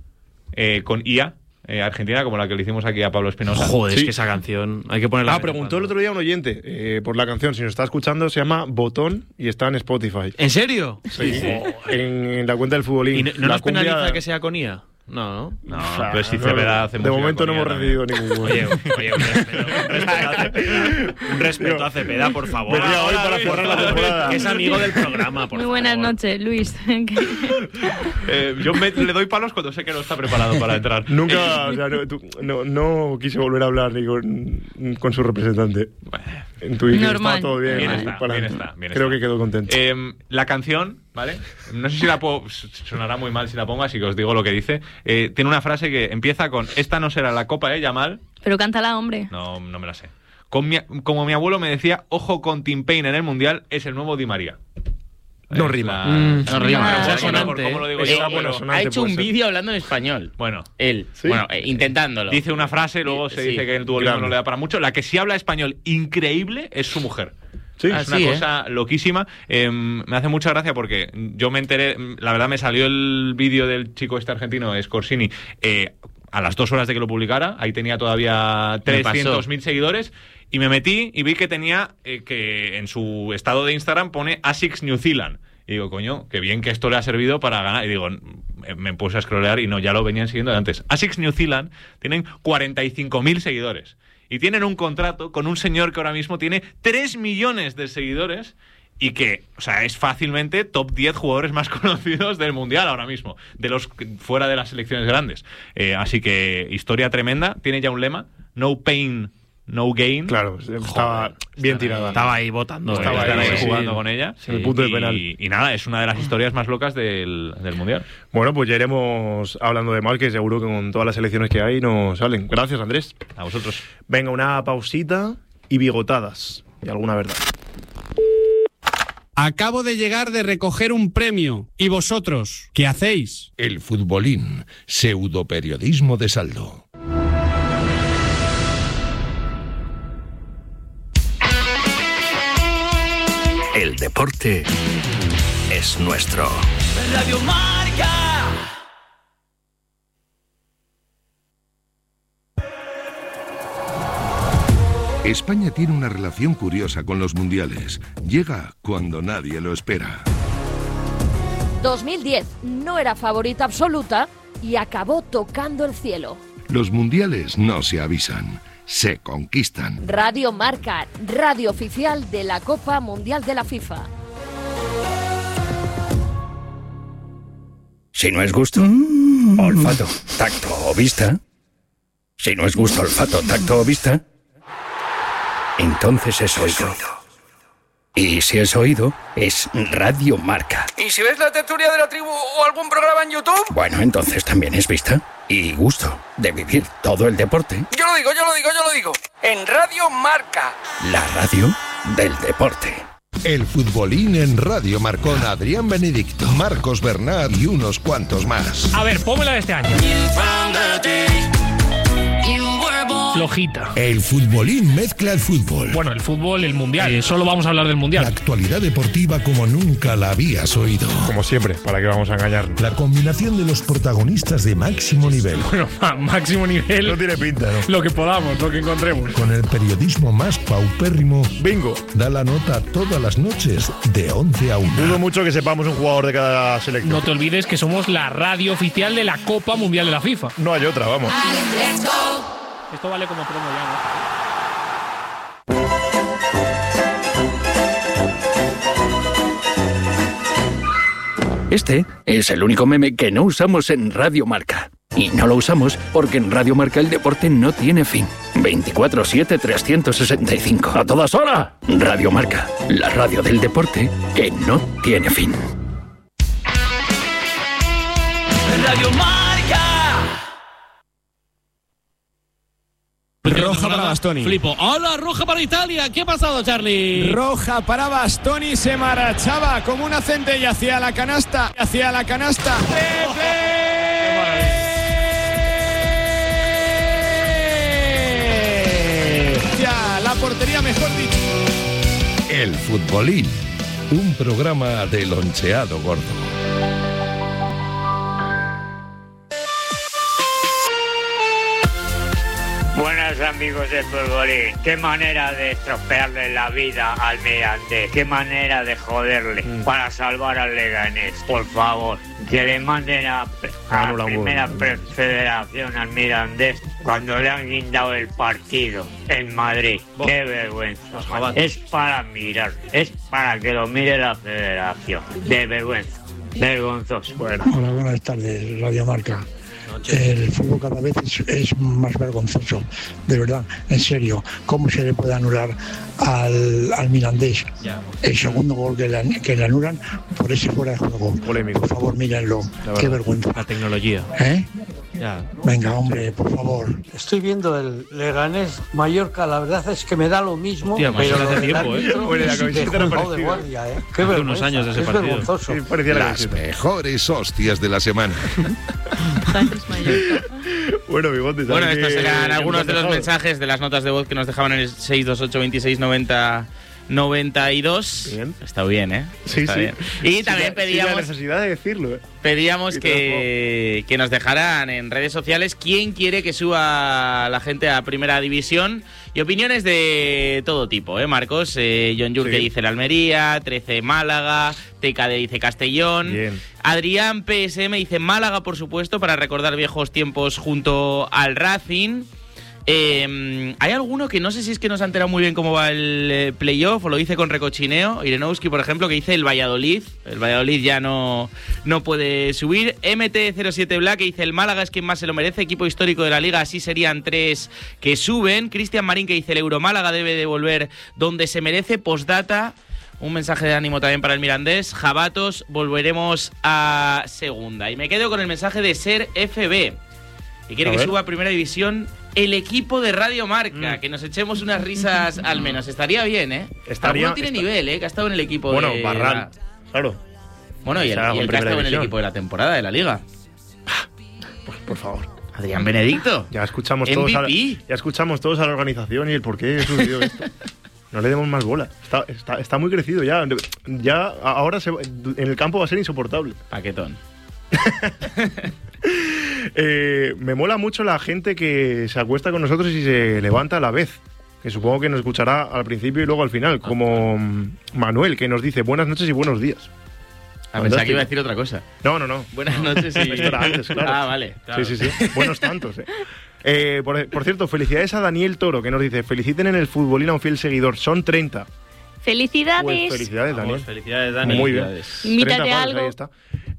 eh, con I A eh, argentina, como la que le hicimos aquí a Pablo Espinosa. Joder, es Sí. que esa canción hay que ponerla. Ah, preguntó el otro día un oyente eh, por la canción. Si nos está escuchando, se llama Botón y está en Spotify. ¿En serio? Sí, en, en la cuenta del futbolín. ¿Y no, no La nos cumbia- penaliza que sea con I A? No, ¿no? No, O sea, pero si no, Cepeda hace de música momento no con hemos I A recibido también. ningún. Oye, oye, un respeto, un respeto a Cepeda. Un respeto a Cepeda, por favor. Venía hoy para cerrar la temporada. Que es amigo del programa, por Muy favor. buenas noches, Luis. Eh, yo me- le doy palos cuando sé que no está preparado para entrar. Nunca, o sea, no, tú- no, no quise volver a hablar ni con, con su representante. En Twitter Normal. estaba todo bien. Bien ahí, está, para- bien está, bien Creo está. que quedó contento. Eh, la canción, ¿vale? No sé si la puedo. Sonará muy mal si la pongo, así que os digo lo que dice. Eh, tiene una frase que empieza con: esta no será la copa de Yamal. Pero cántala, hombre. No, no me la sé. Con mi- como mi abuelo me decía, ojo con Tim Payne en el mundial, es el nuevo Di María. No Es rima. la- Mm, No rima. Pero Ah, bueno, sonante, por cómo lo digo eh. yo, Está pero- bueno, sonante. Ha hecho puede un ser. vídeo hablando en español. Bueno, Él. ¿Sí? Bueno, eh, intentándolo. dice una frase, luego se Sí. dice que el duolismo Grande. no le da para mucho. La que sí habla español increíble es su mujer. Sí, es una sí, ¿eh? cosa loquísima. Eh, me hace mucha gracia porque yo me enteré, la verdad me salió el vídeo del chico este argentino, Scorsini, eh, a las dos horas de que lo publicara. Ahí tenía todavía trescientos mil seguidores. Y me metí y vi que tenía, eh, que en su estado de Instagram pone Asics New Zealand. Y digo, coño, qué bien que esto le ha servido para ganar. Y digo, me, me puse a scrollear y no, ya lo venían siguiendo de antes. Asics New Zealand tienen cuarenta y cinco mil seguidores. Y tienen un contrato con un señor que ahora mismo tiene tres millones de seguidores y que, o sea, es fácilmente top diez jugadores más conocidos del Mundial ahora mismo, de los fuera de las selecciones grandes. Eh, así que, historia tremenda. Tiene ya un lema, no pain, no gain. Claro, estaba bien tirada. Estaba ahí votando. No, Estaba están ahí, ahí sí. jugando con ella. En el punto de y, penal. Y nada, es una de las historias más locas del, del Mundial. Bueno, pues ya iremos hablando de más, que seguro que con todas las selecciones que hay nos salen. Gracias, Andrés. A vosotros. Venga, una pausita y bigotadas. Y alguna verdad. Acabo de llegar de recoger un premio. ¿Y vosotros? ¿Qué hacéis? El futbolín, pseudoperiodismo de saldo. El deporte es nuestro. Radio Marca. España tiene una relación curiosa con los mundiales. Llega cuando nadie lo espera. dos mil diez no era favorita absoluta y acabó tocando el cielo. Los mundiales no se avisan, se conquistan. Radio Marca, radio oficial de la Copa Mundial de la FIFA. Si no es gusto, olfato, tacto o vista. Si no es gusto, olfato, tacto o vista, entonces es oído. Y si es oído, es Radio Marca. ¿Y si ves la tertulia de la tribu o algún programa en YouTube? Bueno, entonces también es vista y gusto de vivir todo el deporte. Yo lo digo, yo lo digo, yo lo digo. En Radio Marca. La radio del deporte. El futbolín en Radio Marca con Adrián Benedicto, Marcos Bernat y unos cuantos más. A ver, pónmela de este año. Flojita. El futbolín mezcla el fútbol. Bueno, el fútbol, el mundial. Eh, solo vamos a hablar del mundial. La actualidad deportiva como nunca la habías oído. Como siempre, ¿para qué vamos a engañarnos? La combinación de los protagonistas de máximo nivel. Bueno, a máximo nivel. No tiene pinta, ¿no? Lo que podamos, lo que encontremos. Con el periodismo más paupérrimo. Bingo. Da la nota todas las noches de once a una. Dudo mucho que sepamos un jugador de cada selección. No te olvides que somos la radio oficial de la Copa Mundial de la FIFA. No hay otra, vamos. Esto vale como promo ya, ¿no? Este es el único meme que no usamos en Radio Marca. Y no lo usamos porque en Radio Marca el deporte no tiene fin. veinticuatro siete trescientos sesenta y cinco. ¡A todas horas! Radio Marca, la radio del deporte que no tiene fin. Radio Marca. Roja para Bastoni. Flipo. ¡Hola, roja para Italia! ¿Qué ha pasado, Charlie? Roja para Bastoni, se marchaba como una centella hacia la canasta, hacia la canasta. Ya, la portería, mejor dicho. El futbolín, un programa del onceado gordo. Buenas amigos del futbolín, qué manera de estropearle la vida al Mirandés, qué manera de joderle mm. para salvar al Leganés, por favor, que le manden a, a la primera federación al Mirandés cuando le han guindado el partido en Madrid, oh. Qué vergüenza, es para mirar, es para que lo mire la federación, de vergüenza, vergonzoso. Bueno. Hola, buenas tardes, Radio Marca. El fútbol cada vez es, es más vergonzoso, de verdad, en serio. ¿Cómo se le puede anular al, al Mirandés yeah. el segundo gol que le, que le anulan por ese fuera de juego? Polémico. Por favor, mírenlo, qué vergüenza. La tecnología. ¿Eh? Ya. Venga, hombre, por favor. Estoy viendo el Leganés Mallorca, la verdad es que me da lo mismo. Tía, pero hace tiempo, ¿eh? Bueno, la camiseta era de guardia, ¿eh? Qué hace unos años de ese partido. Sí, las mejores hostias de la semana. Bueno, bigote, bueno, estos eran algunos de los mensajes de las notas de voz que nos dejaban en el seis dos ocho veintiséis noventa noventa y dos. Bien. Está bien, ¿eh? Sí, Está sí. bien. Y también sí, pedíamos... la necesidad de decirlo, ¿eh? Pedíamos que, que nos dejaran en redes sociales quién quiere que suba la gente a Primera División y opiniones de todo tipo, ¿eh, Marcos? Eh, John Yurke sí. dice el Almería, trece Málaga, T K D dice Castellón. Bien. Adrián P S M dice Málaga, por supuesto, para recordar viejos tiempos junto al Racing. Eh, hay alguno que no sé si es que no se ha enterado muy bien cómo va el eh, playoff o lo dice con recochineo. Irenowski, por ejemplo, que dice el Valladolid. El Valladolid ya no, no puede subir. M T cero siete Black, que dice el Málaga es quien más se lo merece, equipo histórico de la liga, así serían tres que suben. Cristian Marín, que dice el Euromálaga debe de volver donde se merece. Postdata, un mensaje de ánimo también para el Mirandés. Jabatos, volveremos a segunda. Y me quedo con el mensaje de Ser F B, que quiere a que ver. suba a Primera División el equipo de Radio Marca, mm. que nos echemos unas risas al menos. Estaría bien, ¿eh? Estaría, Alguno tiene está... nivel, ¿eh? Que ha estado en el equipo bueno, de... Bueno, Barral, la... claro. Bueno, y el, y el que ha estado en el equipo de la temporada de la Liga. Pues, por favor. Adrián Benedicto. Ya escuchamos todos a la, ya escuchamos todos a la organización y el por qué sucedió esto. No le demos más bola. Está, está, está muy crecido ya. Ya ahora se, en el campo va a ser insoportable. Paquetón. eh, me mola mucho la gente que se acuesta con nosotros y se levanta a la vez. que supongo que nos escuchará al principio y luego al final, como Manuel, que nos dice buenas noches y buenos días. A pensar que iba a decir otra cosa. No, no, no. Buenas noches y... Esto era antes, claro. Ah, vale. Claro. Sí, sí, sí. Buenos tantos, eh. Eh, por, por cierto, felicidades a Daniel Toro, que nos dice, feliciten en el futbolín a un fiel seguidor, son treinta. ¡Felicidades! Pues felicidades, Daniel. Vamos, felicidades, Dani. Muy bien. Invítate a algo. Ahí está.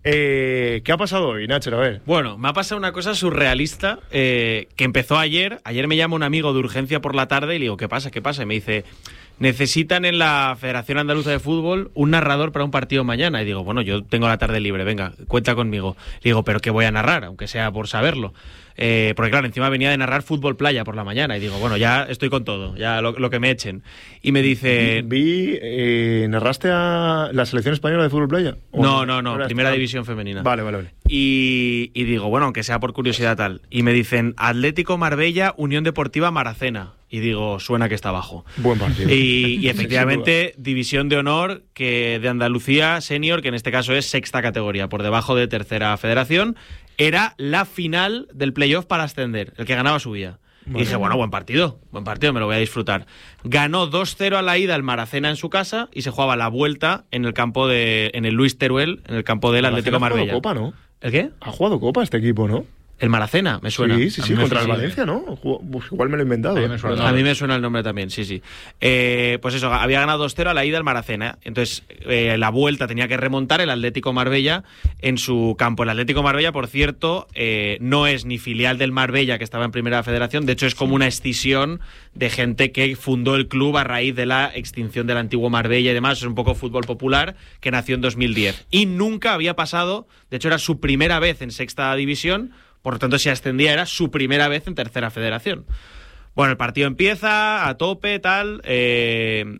Eh, ¿Qué ha pasado hoy, Nacho? A ver. Bueno, me ha pasado una cosa surrealista eh, que empezó ayer. Ayer me llama un amigo de urgencia por la tarde y le digo, ¿qué pasa? ¿Qué pasa? Y me dice, necesitan en la Federación Andaluza de Fútbol un narrador para un partido mañana. Y digo, bueno, yo tengo la tarde libre, venga, cuenta conmigo. Le digo, ¿pero qué voy a narrar? Aunque sea por saberlo. Eh, porque claro, encima venía de narrar fútbol playa por la mañana y digo, bueno, ya estoy con todo, ya lo, lo que me echen. Y me dice... Vi, eh, ¿narraste a la selección española de fútbol playa? No, no, no, primera división femenina. Vale, vale, vale. Y, y digo, bueno, aunque sea por curiosidad tal. Y me dicen, Atlético Marbella, Unión Deportiva Maracena. Y digo, suena que está abajo. Buen partido. Y, y efectivamente, división de honor que de Andalucía Senior, que en este caso es sexta categoría, por debajo de tercera federación, era la final del playoff para ascender. El que ganaba subía. Vale. Y dije, bueno, buen partido, buen partido, me lo voy a disfrutar. Ganó dos cero a la ida el Maracena en su casa y se jugaba la vuelta en el campo de, en el Luis Teruel, en el campo del Atlético Marbella. Ha jugado Copa, ¿no? ¿El qué? Ha jugado Copa este equipo, ¿no? El Maracena, me suena. Sí, sí, sí, contra el Valencia, ¿no? Pues igual me lo he inventado. A mí me suena, a mí me suena el nombre también, sí, sí. Eh, pues eso, había ganado dos cero a la ida el Maracena. Entonces, eh, la vuelta tenía que remontar el Atlético Marbella en su campo. El Atlético Marbella, por cierto, eh, no es ni filial del Marbella, que estaba en Primera Federación. De hecho, es como una escisión de gente que fundó el club a raíz de la extinción del antiguo Marbella y demás. Es un poco fútbol popular que nació en dos mil diez. Y nunca había pasado, de hecho, era su primera vez en sexta división. Por lo tanto, si ascendía era su primera vez en tercera federación. Bueno, el partido empieza a tope, tal, eh,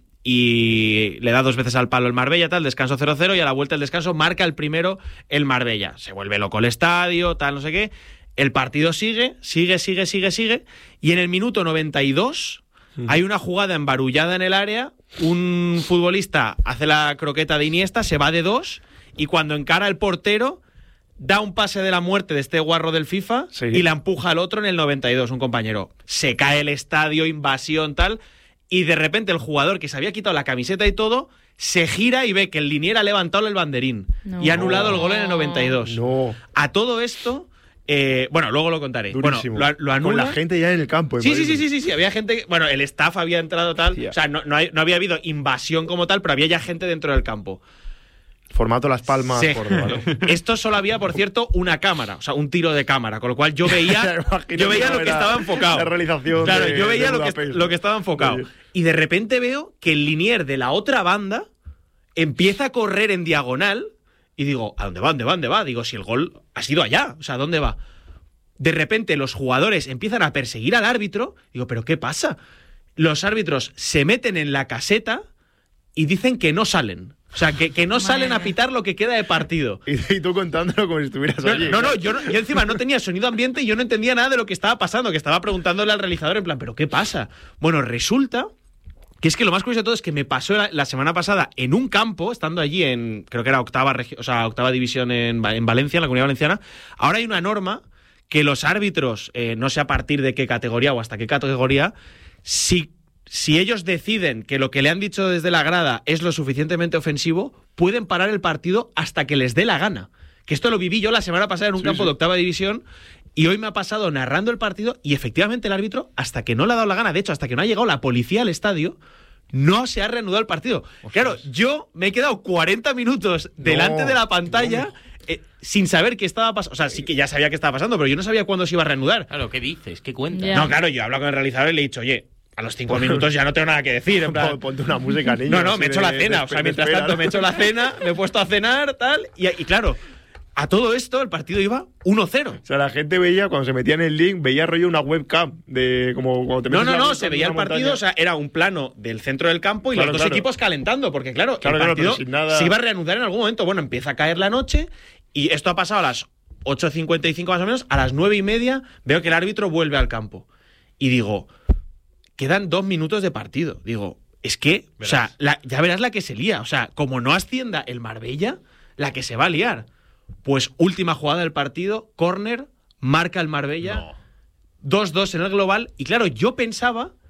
y le da dos veces al palo el Marbella, tal, descanso cero cero, y a la vuelta del descanso marca el primero el Marbella. Se vuelve loco el estadio, tal, no sé qué. El partido sigue, sigue, sigue, sigue, sigue, y en el minuto noventa y dos uh-huh. hay una jugada embarullada en el área, un futbolista hace la croqueta de Iniesta, se va de dos, y cuando encara el portero... da un pase de la muerte de este guarro del FIFA sí. y la empuja al otro en el noventa y dos, un compañero. Se cae el estadio, invasión, tal, y de repente el jugador que se había quitado la camiseta y todo, se gira y ve que el linier ha levantado el banderín no. y ha anulado el gol en el noventa y dos. No. A todo esto... Eh, bueno, luego lo contaré. Durísimo. Bueno, lo, lo anula. Con la gente ya en el campo. Sí, sí, sí, sí, sí, sí. Había gente... Bueno, el staff había entrado tal... Sí, o sea, no, no, hay, no había habido invasión como tal, pero había ya gente dentro del campo. Formato Las Palmas, sí. Córdoba, ¿no? Esto solo había, por cierto, una cámara, o sea, un tiro de cámara, con lo cual yo veía, yo veía lo que estaba enfocado. La realización. Claro, de, yo veía de lo, que, lo que estaba enfocado. Oye. Y de repente veo que el linier de la otra banda empieza a correr en diagonal y digo, ¿a dónde va? ¿Dónde va? ¿Dónde va? Digo, si el gol ha sido allá, o sea, ¿dónde va? De repente los jugadores empiezan a perseguir al árbitro. Digo, ¿pero qué pasa? Los árbitros se meten en la caseta y dicen que no salen. O sea, que, que no salen a pitar lo que queda de partido. Y, y tú contándolo como si estuvieras no, allí. No, no, yo, no, yo encima no tenía sonido ambiente y yo no entendía nada de lo que estaba pasando, que estaba preguntándole al realizador en plan, ¿pero qué pasa? Bueno, resulta que es que lo más curioso de todo es que me pasó la, la semana pasada en un campo, estando allí en, creo que era octava, o sea, octava división en, en Valencia, en la Comunidad Valenciana. Ahora hay una norma que los árbitros, eh, no sé a partir de qué categoría o hasta qué categoría, si... Si ellos deciden que lo que le han dicho desde la grada es lo suficientemente ofensivo, pueden parar el partido hasta que les dé la gana. Que esto lo viví yo la semana pasada en un sí, campo sí. de octava división y hoy me ha pasado narrando el partido y efectivamente el árbitro, hasta que no le ha dado la gana, de hecho, hasta que no ha llegado la policía al estadio, no se ha reanudado el partido. Ostras. Claro, yo me he quedado cuarenta minutos delante no, de la pantalla... No. Eh, sin saber qué estaba pasando. O sea, sí que ya sabía qué estaba pasando, pero yo no sabía cuándo se iba a reanudar. Claro, ¿qué dices? ¿Qué cuentas? Yeah. No, claro, yo he hablado con el realizador y le he dicho, oye... A los cinco minutos ya no tengo nada que decir. En plan, ponte una música, niño. No, no, me he hecho la cena. O sea, mientras tanto me he hecho la cena, me he puesto a cenar, tal. Y, y claro, a todo esto el partido iba uno cero. O sea, la gente veía, cuando se metía en el link, veía rollo una webcam de como cuando te No, no, no, se veía el partido, o sea, era un plano del centro del campo y claro, los dos claro. equipos calentando, porque claro, claro el partido claro, nada... se iba a reanudar en algún momento. Bueno, empieza a caer la noche y esto ha pasado a las ocho cincuenta y cinco más o menos, a las nueve y media veo que el árbitro vuelve al campo. Y digo... Quedan dos minutos de partido. Digo, es que, verás. o sea, la, ya verás la que se lía. O sea, como no ascienda el Marbella, la que se va a liar. Pues última jugada del partido, córner, marca el Marbella, dos dos no. en el global. Y claro, yo pensaba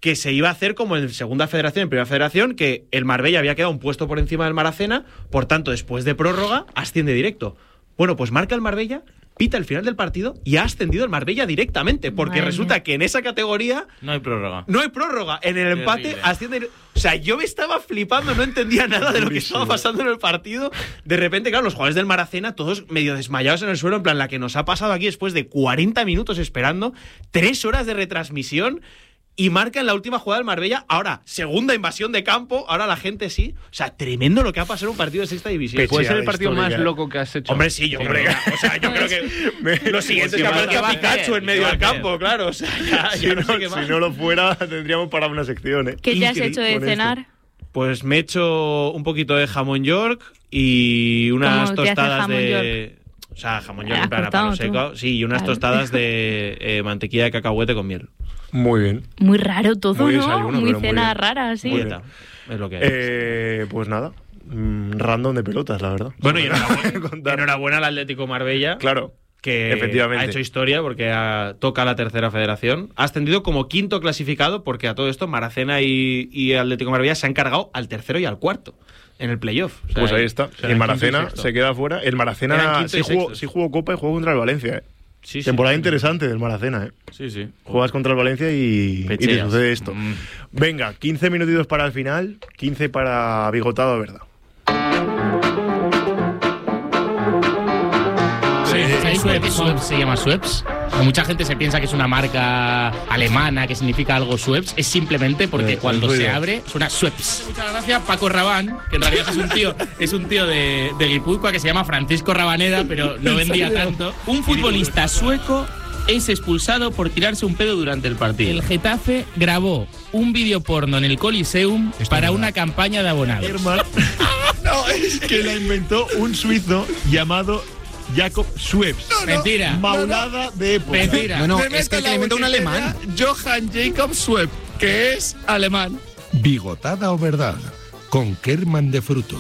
que se iba a hacer como en segunda federación, en primera federación, que el Marbella había quedado un puesto por encima del Maracena, por tanto, después de prórroga, asciende directo. Bueno, pues marca el Marbella, pita el final del partido y ha ascendido el Marbella directamente, porque Madre resulta que en esa categoría no hay prórroga. No hay prórroga. En el empate Terrible. asciende. O sea, yo me estaba flipando, no entendía nada de lo que estaba pasando en el partido. De repente, claro, los jugadores del Maracena, todos medio desmayados en el suelo, en plan, la que nos ha pasado aquí después de cuarenta minutos esperando, tres horas de retransmisión. Y marca en la última jugada del Marbella. Ahora, segunda invasión de campo. Ahora la gente sí. O sea, tremendo lo que ha pasado en un partido de sexta división. Puede ser el partido más loco que has hecho. Hombre, sí, yo, hombre, o sea, yo creo que lo siguiente es que aparezca Pikachu en medio del campo, claro. O sea, ya, si, ya no, no sé qué más. si no lo fuera, tendríamos para una sección, ¿eh? ¿Qué te has hecho de cenar? Pues me he hecho un poquito de jamón york y unas ¿Cómo te hace tostadas jamón de... york? O sea, jamón york ¿Has en plan a cortado palo tú? seco. Sí, y unas Claro. tostadas de eh, mantequilla de cacahuete con miel. Muy bien. Muy raro todo, Muy ¿no? desayuno, Muy pero muy cena bien. rara, sí. Muy bien. Es lo que hay. Eh, pues nada, mm, random de pelotas, la verdad. Bueno, y enhorabuena, enhorabuena al Atlético Marbella. Claro, que efectivamente. ha hecho historia porque ha, toca la tercera federación. Ha ascendido como quinto clasificado porque a todo esto Maracena y, y Atlético Marbella se han cargado al tercero y al cuarto en el playoff. O sea, Pues ahí está. o sea, el en Maracena quinto y sexto. se queda fuera. El Eran Maracena quinto y sí jugó, sexto. sí jugó Copa y jugó contra el Valencia, ¿eh? Sí, sí. Temporada interesante del Maracena, ¿eh? Sí, sí. Juegas contra el Valencia y, y te Pecheas. sucede esto. Mm. Venga, quince minutitos para el final, quince para Bigotado, ¿verdad? ¿Sabéis por qué Schweppes se llama Schweppes? Mucha gente se piensa que es una marca alemana, que significa algo Schweppes. Es simplemente porque Eh, cuando muy se bien. abre suena Schweppes. Muchas gracias Paco Rabán, que en realidad es un tío, es un tío de, de Guipúzcoa que se llama Francisco Rabaneda, pero no vendía tanto. Un futbolista sueco es expulsado por tirarse un pedo durante el partido. El Getafe grabó un vídeo porno en el Coliseum para una campaña de abonados. No, es que la inventó un suizo llamado Jacob Schweppes. Mentira. Maulada de época. Mentira. No, no, Me es meto que en la la inventó un Wikipedia, alemán. Johann Jacob Schweppes, que es alemán. Bigotada o verdad, con Kerman de Frutos.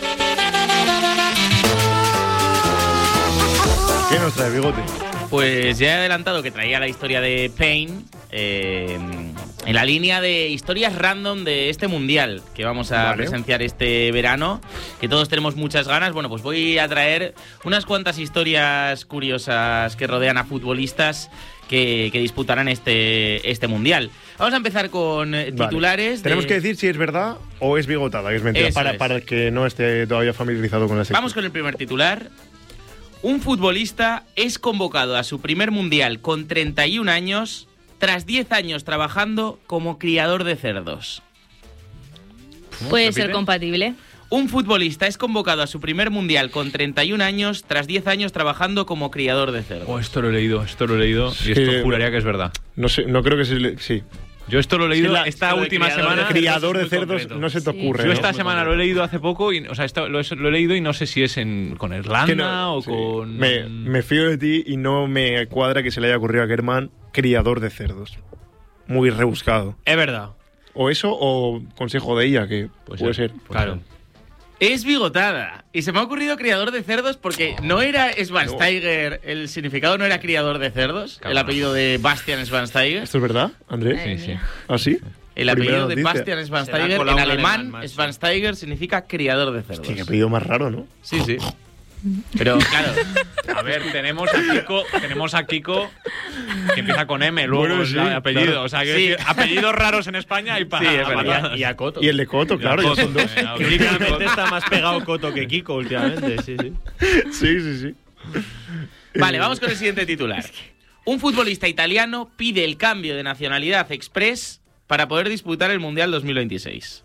¿Qué nos trae, Bigote? Pues ya he adelantado que traía la historia de Payne eh, en la línea de historias random de este mundial que vamos a Vale. presenciar este verano, que todos tenemos muchas ganas. Bueno, pues voy a traer unas cuantas historias curiosas que rodean a futbolistas que, que disputarán este, este mundial. Vamos a empezar con eh, Vale. titulares. Tenemos de- que decir si es verdad o es bigotada, que es mentira, Eso para, es. para el que no esté todavía familiarizado con la sección. Vamos con el primer titular. Un futbolista es convocado a su primer mundial con treinta y un años tras diez años trabajando como criador de cerdos. Puede ¿Repite? ser compatible. Un futbolista es convocado a su primer mundial con treinta y un años tras diez años trabajando como criador de cerdos. Oh, esto lo he leído, esto lo he leído Sí, y esto juraría que es verdad. No sé, no creo que se le- sí. Yo esto lo he leído Sí, la- esta lo de última criador semana. de criador de cerdos no se te ocurre. Yo ¿no? esta semana lo he leído hace poco y, o sea, esto, lo, he, lo he leído y no sé si es en, con Irlanda Que no, o sí. con. Me, me fío de ti y no me cuadra que se le haya ocurrido a Kerman criador de cerdos. Muy rebuscado. Es verdad. O eso o consejo de ella, que puede, ser. Claro. Es bigotada. Y se me ha ocurrido criador de cerdos porque no era Schwansteiger, el significado no era criador de cerdos, el apellido de Bastian Schwansteiger. ¿Esto es verdad, Andrés? Sí, sí. ¿Ah, sí? El Primera apellido de noticia. Bastian Se le Schwansteiger, ha en colado un alemán, alemán más, sí. Schwansteiger significa criador de cerdos. Qué apellido más raro, ¿no? Sí, sí. Pero claro, A ver, tenemos a Kiko, tenemos a Kiko que empieza con M, luego Bueno, es sí, el apellido. claro. O sea, que Sí. decir, apellidos raros en España y para. Sí, es verdad. para- Y a Coto. Y el de Coto, claro, ya son dos. Eh, Que últimamente está más pegado Coto que Kiko, últimamente. Sí, sí. Sí, sí, sí. vale, vamos con el siguiente titular. Un futbolista italiano pide el cambio de nacionalidad express para poder disputar el Mundial dos mil veintiséis.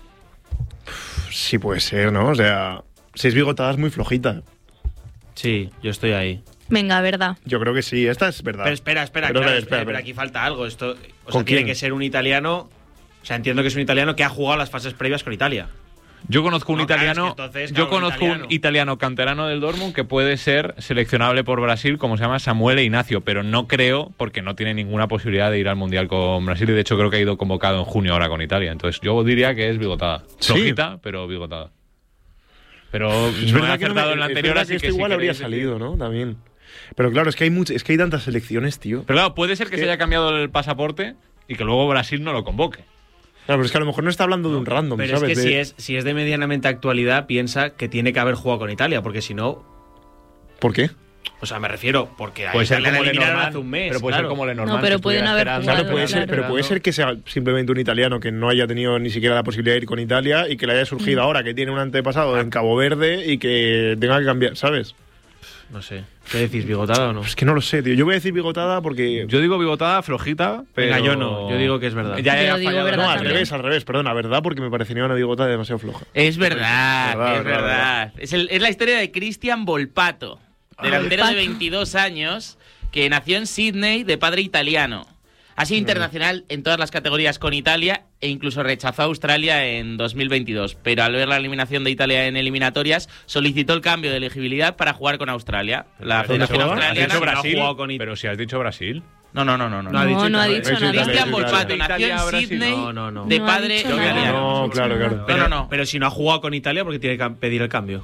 Sí puede ser, ¿no? O sea, si es bigotada es muy flojita. Sí, yo estoy ahí. Venga, verdad. Yo creo que sí, esta es verdad. Pero espera, espera, Pero, claro, espera, espera, espera, pero espera. aquí falta algo. Esto, o ¿Con sea, tiene quién? que ser un italiano. O sea, entiendo que es un italiano que ha jugado las fases previas con Italia. Yo conozco un No, claro, italiano, es que entonces, yo claro, un conozco italiano. un italiano canterano del Dortmund que puede ser seleccionable por Brasil, como se llama Samuel Ignacio, pero no creo porque no tiene ninguna posibilidad de ir al mundial con Brasil y de hecho creo que ha ido convocado en junio ahora con Italia. Entonces yo diría que es bigotada, Sí. flojita, pero bigotada. Pero Es no he verdad que, no me- acertado en la es anterior, verdad así que esto que si igual habría queréis decir- salido, ¿no? También. Pero claro, es que hay much- es que hay tantas selecciones, tío. Pero claro, puede ser que Es se que- haya cambiado el pasaporte y que luego Brasil no lo convoque. Claro, pero es que a lo mejor no está hablando de un random, Pero ¿sabes? es que de... si, es, si es de medianamente actualidad, piensa que tiene que haber jugado con Italia, porque si no... ¿Por qué? O sea, me refiero, porque a puede ser Italia como la eliminaron Lenormand, hace un mes. pero puede claro. ser como Lenormand. No, pero si pueden estuviera haber esperando. Claro, puede ser, pero puede ser que sea simplemente un italiano que no haya tenido ni siquiera la posibilidad de ir con Italia y que le haya surgido Mm. ahora que tiene un antepasado en Cabo Verde y que tenga que cambiar, ¿sabes? No sé. ¿Qué decís, bigotada o no? Es que no lo sé, tío. Yo voy a decir bigotada porque... Yo digo bigotada, flojita, pero... Venga, yo no. Yo digo que es verdad. Ya, ya, Yo ha digo fallado. verdad No, al también. revés, al revés, perdona, verdad, porque me parecería una bigotada demasiado floja. Es verdad, Verdad, es verdad, verdad. Es, el- es la historia de Cristian Volpato, delantero de Volpato. veintidós años, que nació en Sydney de padre italiano. Ha sido internacional en todas las categorías con Italia e incluso rechazó a Australia en dos mil veintidós. Pero al ver la eliminación de Italia en eliminatorias, solicitó el cambio de elegibilidad para jugar con Australia. La ¿Dónde Federación jugaba? ¿Has Australiana... dicho no ha Brasil? jugado con It- Pero si has dicho Brasil. No, no, no, no. no. No ha dicho, No, no ha Italia. dicho nada. Cristian Italia, Volpato Italia, nació en Brasil. Sydney No, no, no. de No ha padre dicho nada. italiano. No, claro, claro. Pero, No, no, no. pero si no ha jugado con Italia, porque tiene que pedir el cambio.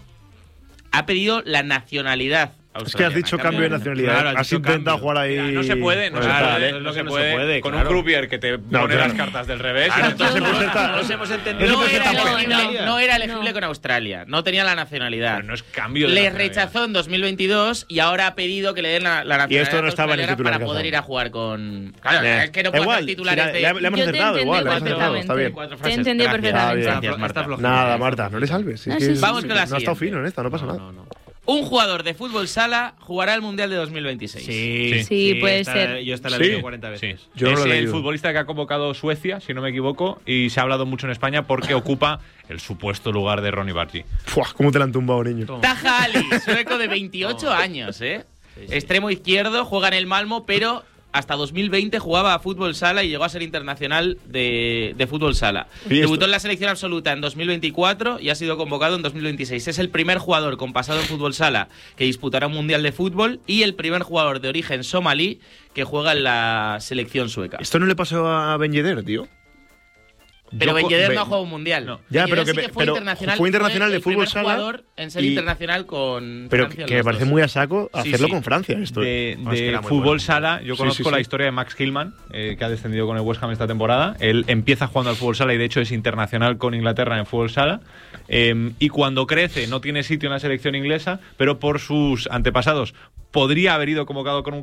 Ha pedido la nacionalidad Es que has dicho cambio de nacionalidad. Claro, has has dicho intentado cambio. jugar ahí... Mira, no se puede, no Pues se está, puede, ¿eh? es lo no que se no se puede. puede, Con claro. un croupier que te pone claro. las cartas del revés. Claro, entonces, entonces, pues, está- nos hemos entendido. Eso No puede ser era, tan elegible, fácil. no era elegible No. con Australia, no tenía la nacionalidad. Pero no es cambio de Le nacionalidad. rechazó en dos mil veintidós y ahora ha pedido que le den la, la nacionalidad Y esto no estaba en el australiana titular para que poder hacemos. ir a jugar con... Claro, Eh, es que no puedo igual, hacer titulares si la- de... le- le hemos Yo te acertado, entendí igual, le hemos acertado, está bien. Cuatro Te frases. entendí Gracias. perfectamente. Está bien. Gracias, Marta. Nada, Marta, no le salves. Es Ah, que sí, es- sí. Vamos con la no ha estado siguiente. fino en esta, no pasa nada. No, no. Un jugador de fútbol sala jugará el Mundial de dos mil veintiséis. Sí, Sí, puede esta- ser. Yo esta la he Sí. leído cuarenta veces. Sí. Yo no es lo he el leído. futbolista que ha convocado Suecia, si no me equivoco, y se ha hablado mucho en España porque ocupa el supuesto lugar de Ronnie Bargi. Fuah, ¿cómo te la han tumbado, niño? Taha Ali, sueco de veintiocho años, ¿eh? Extremo izquierdo, juega en el Malmo, pero hasta dos mil veinte jugaba a fútbol sala y llegó a ser internacional de, de fútbol sala. ¿Y Debutó esto? en la selección absoluta en dos mil veinticuatro y ha sido convocado en dos mil veintiséis. Es el primer jugador con pasado en fútbol sala que disputará un mundial de fútbol y el primer jugador de origen somalí que juega en la selección sueca. Esto no le pasó a Ben Yedder, tío. Pero Yo Ben co- Yedder Ben- no ha jugado un mundial. No. Ya, Ben pero Yedder que- sí que fue pero internacional. fue internacional de el fútbol primer sala jugador en ser y- internacional con Pero Francia, que me los parece dos. muy a saco Sí, hacerlo sí. con Francia esto. De, No, es que de era muy fútbol bueno. sala, yo Sí, conozco sí, la sí. historia de Max Hillman, eh, que ha descendido con el West Ham esta temporada. Él empieza jugando al fútbol sala y de hecho es internacional con Inglaterra en fútbol sala. Eh, y cuando crece no tiene sitio en la selección inglesa, pero por sus antepasados podría haber ido convocado con,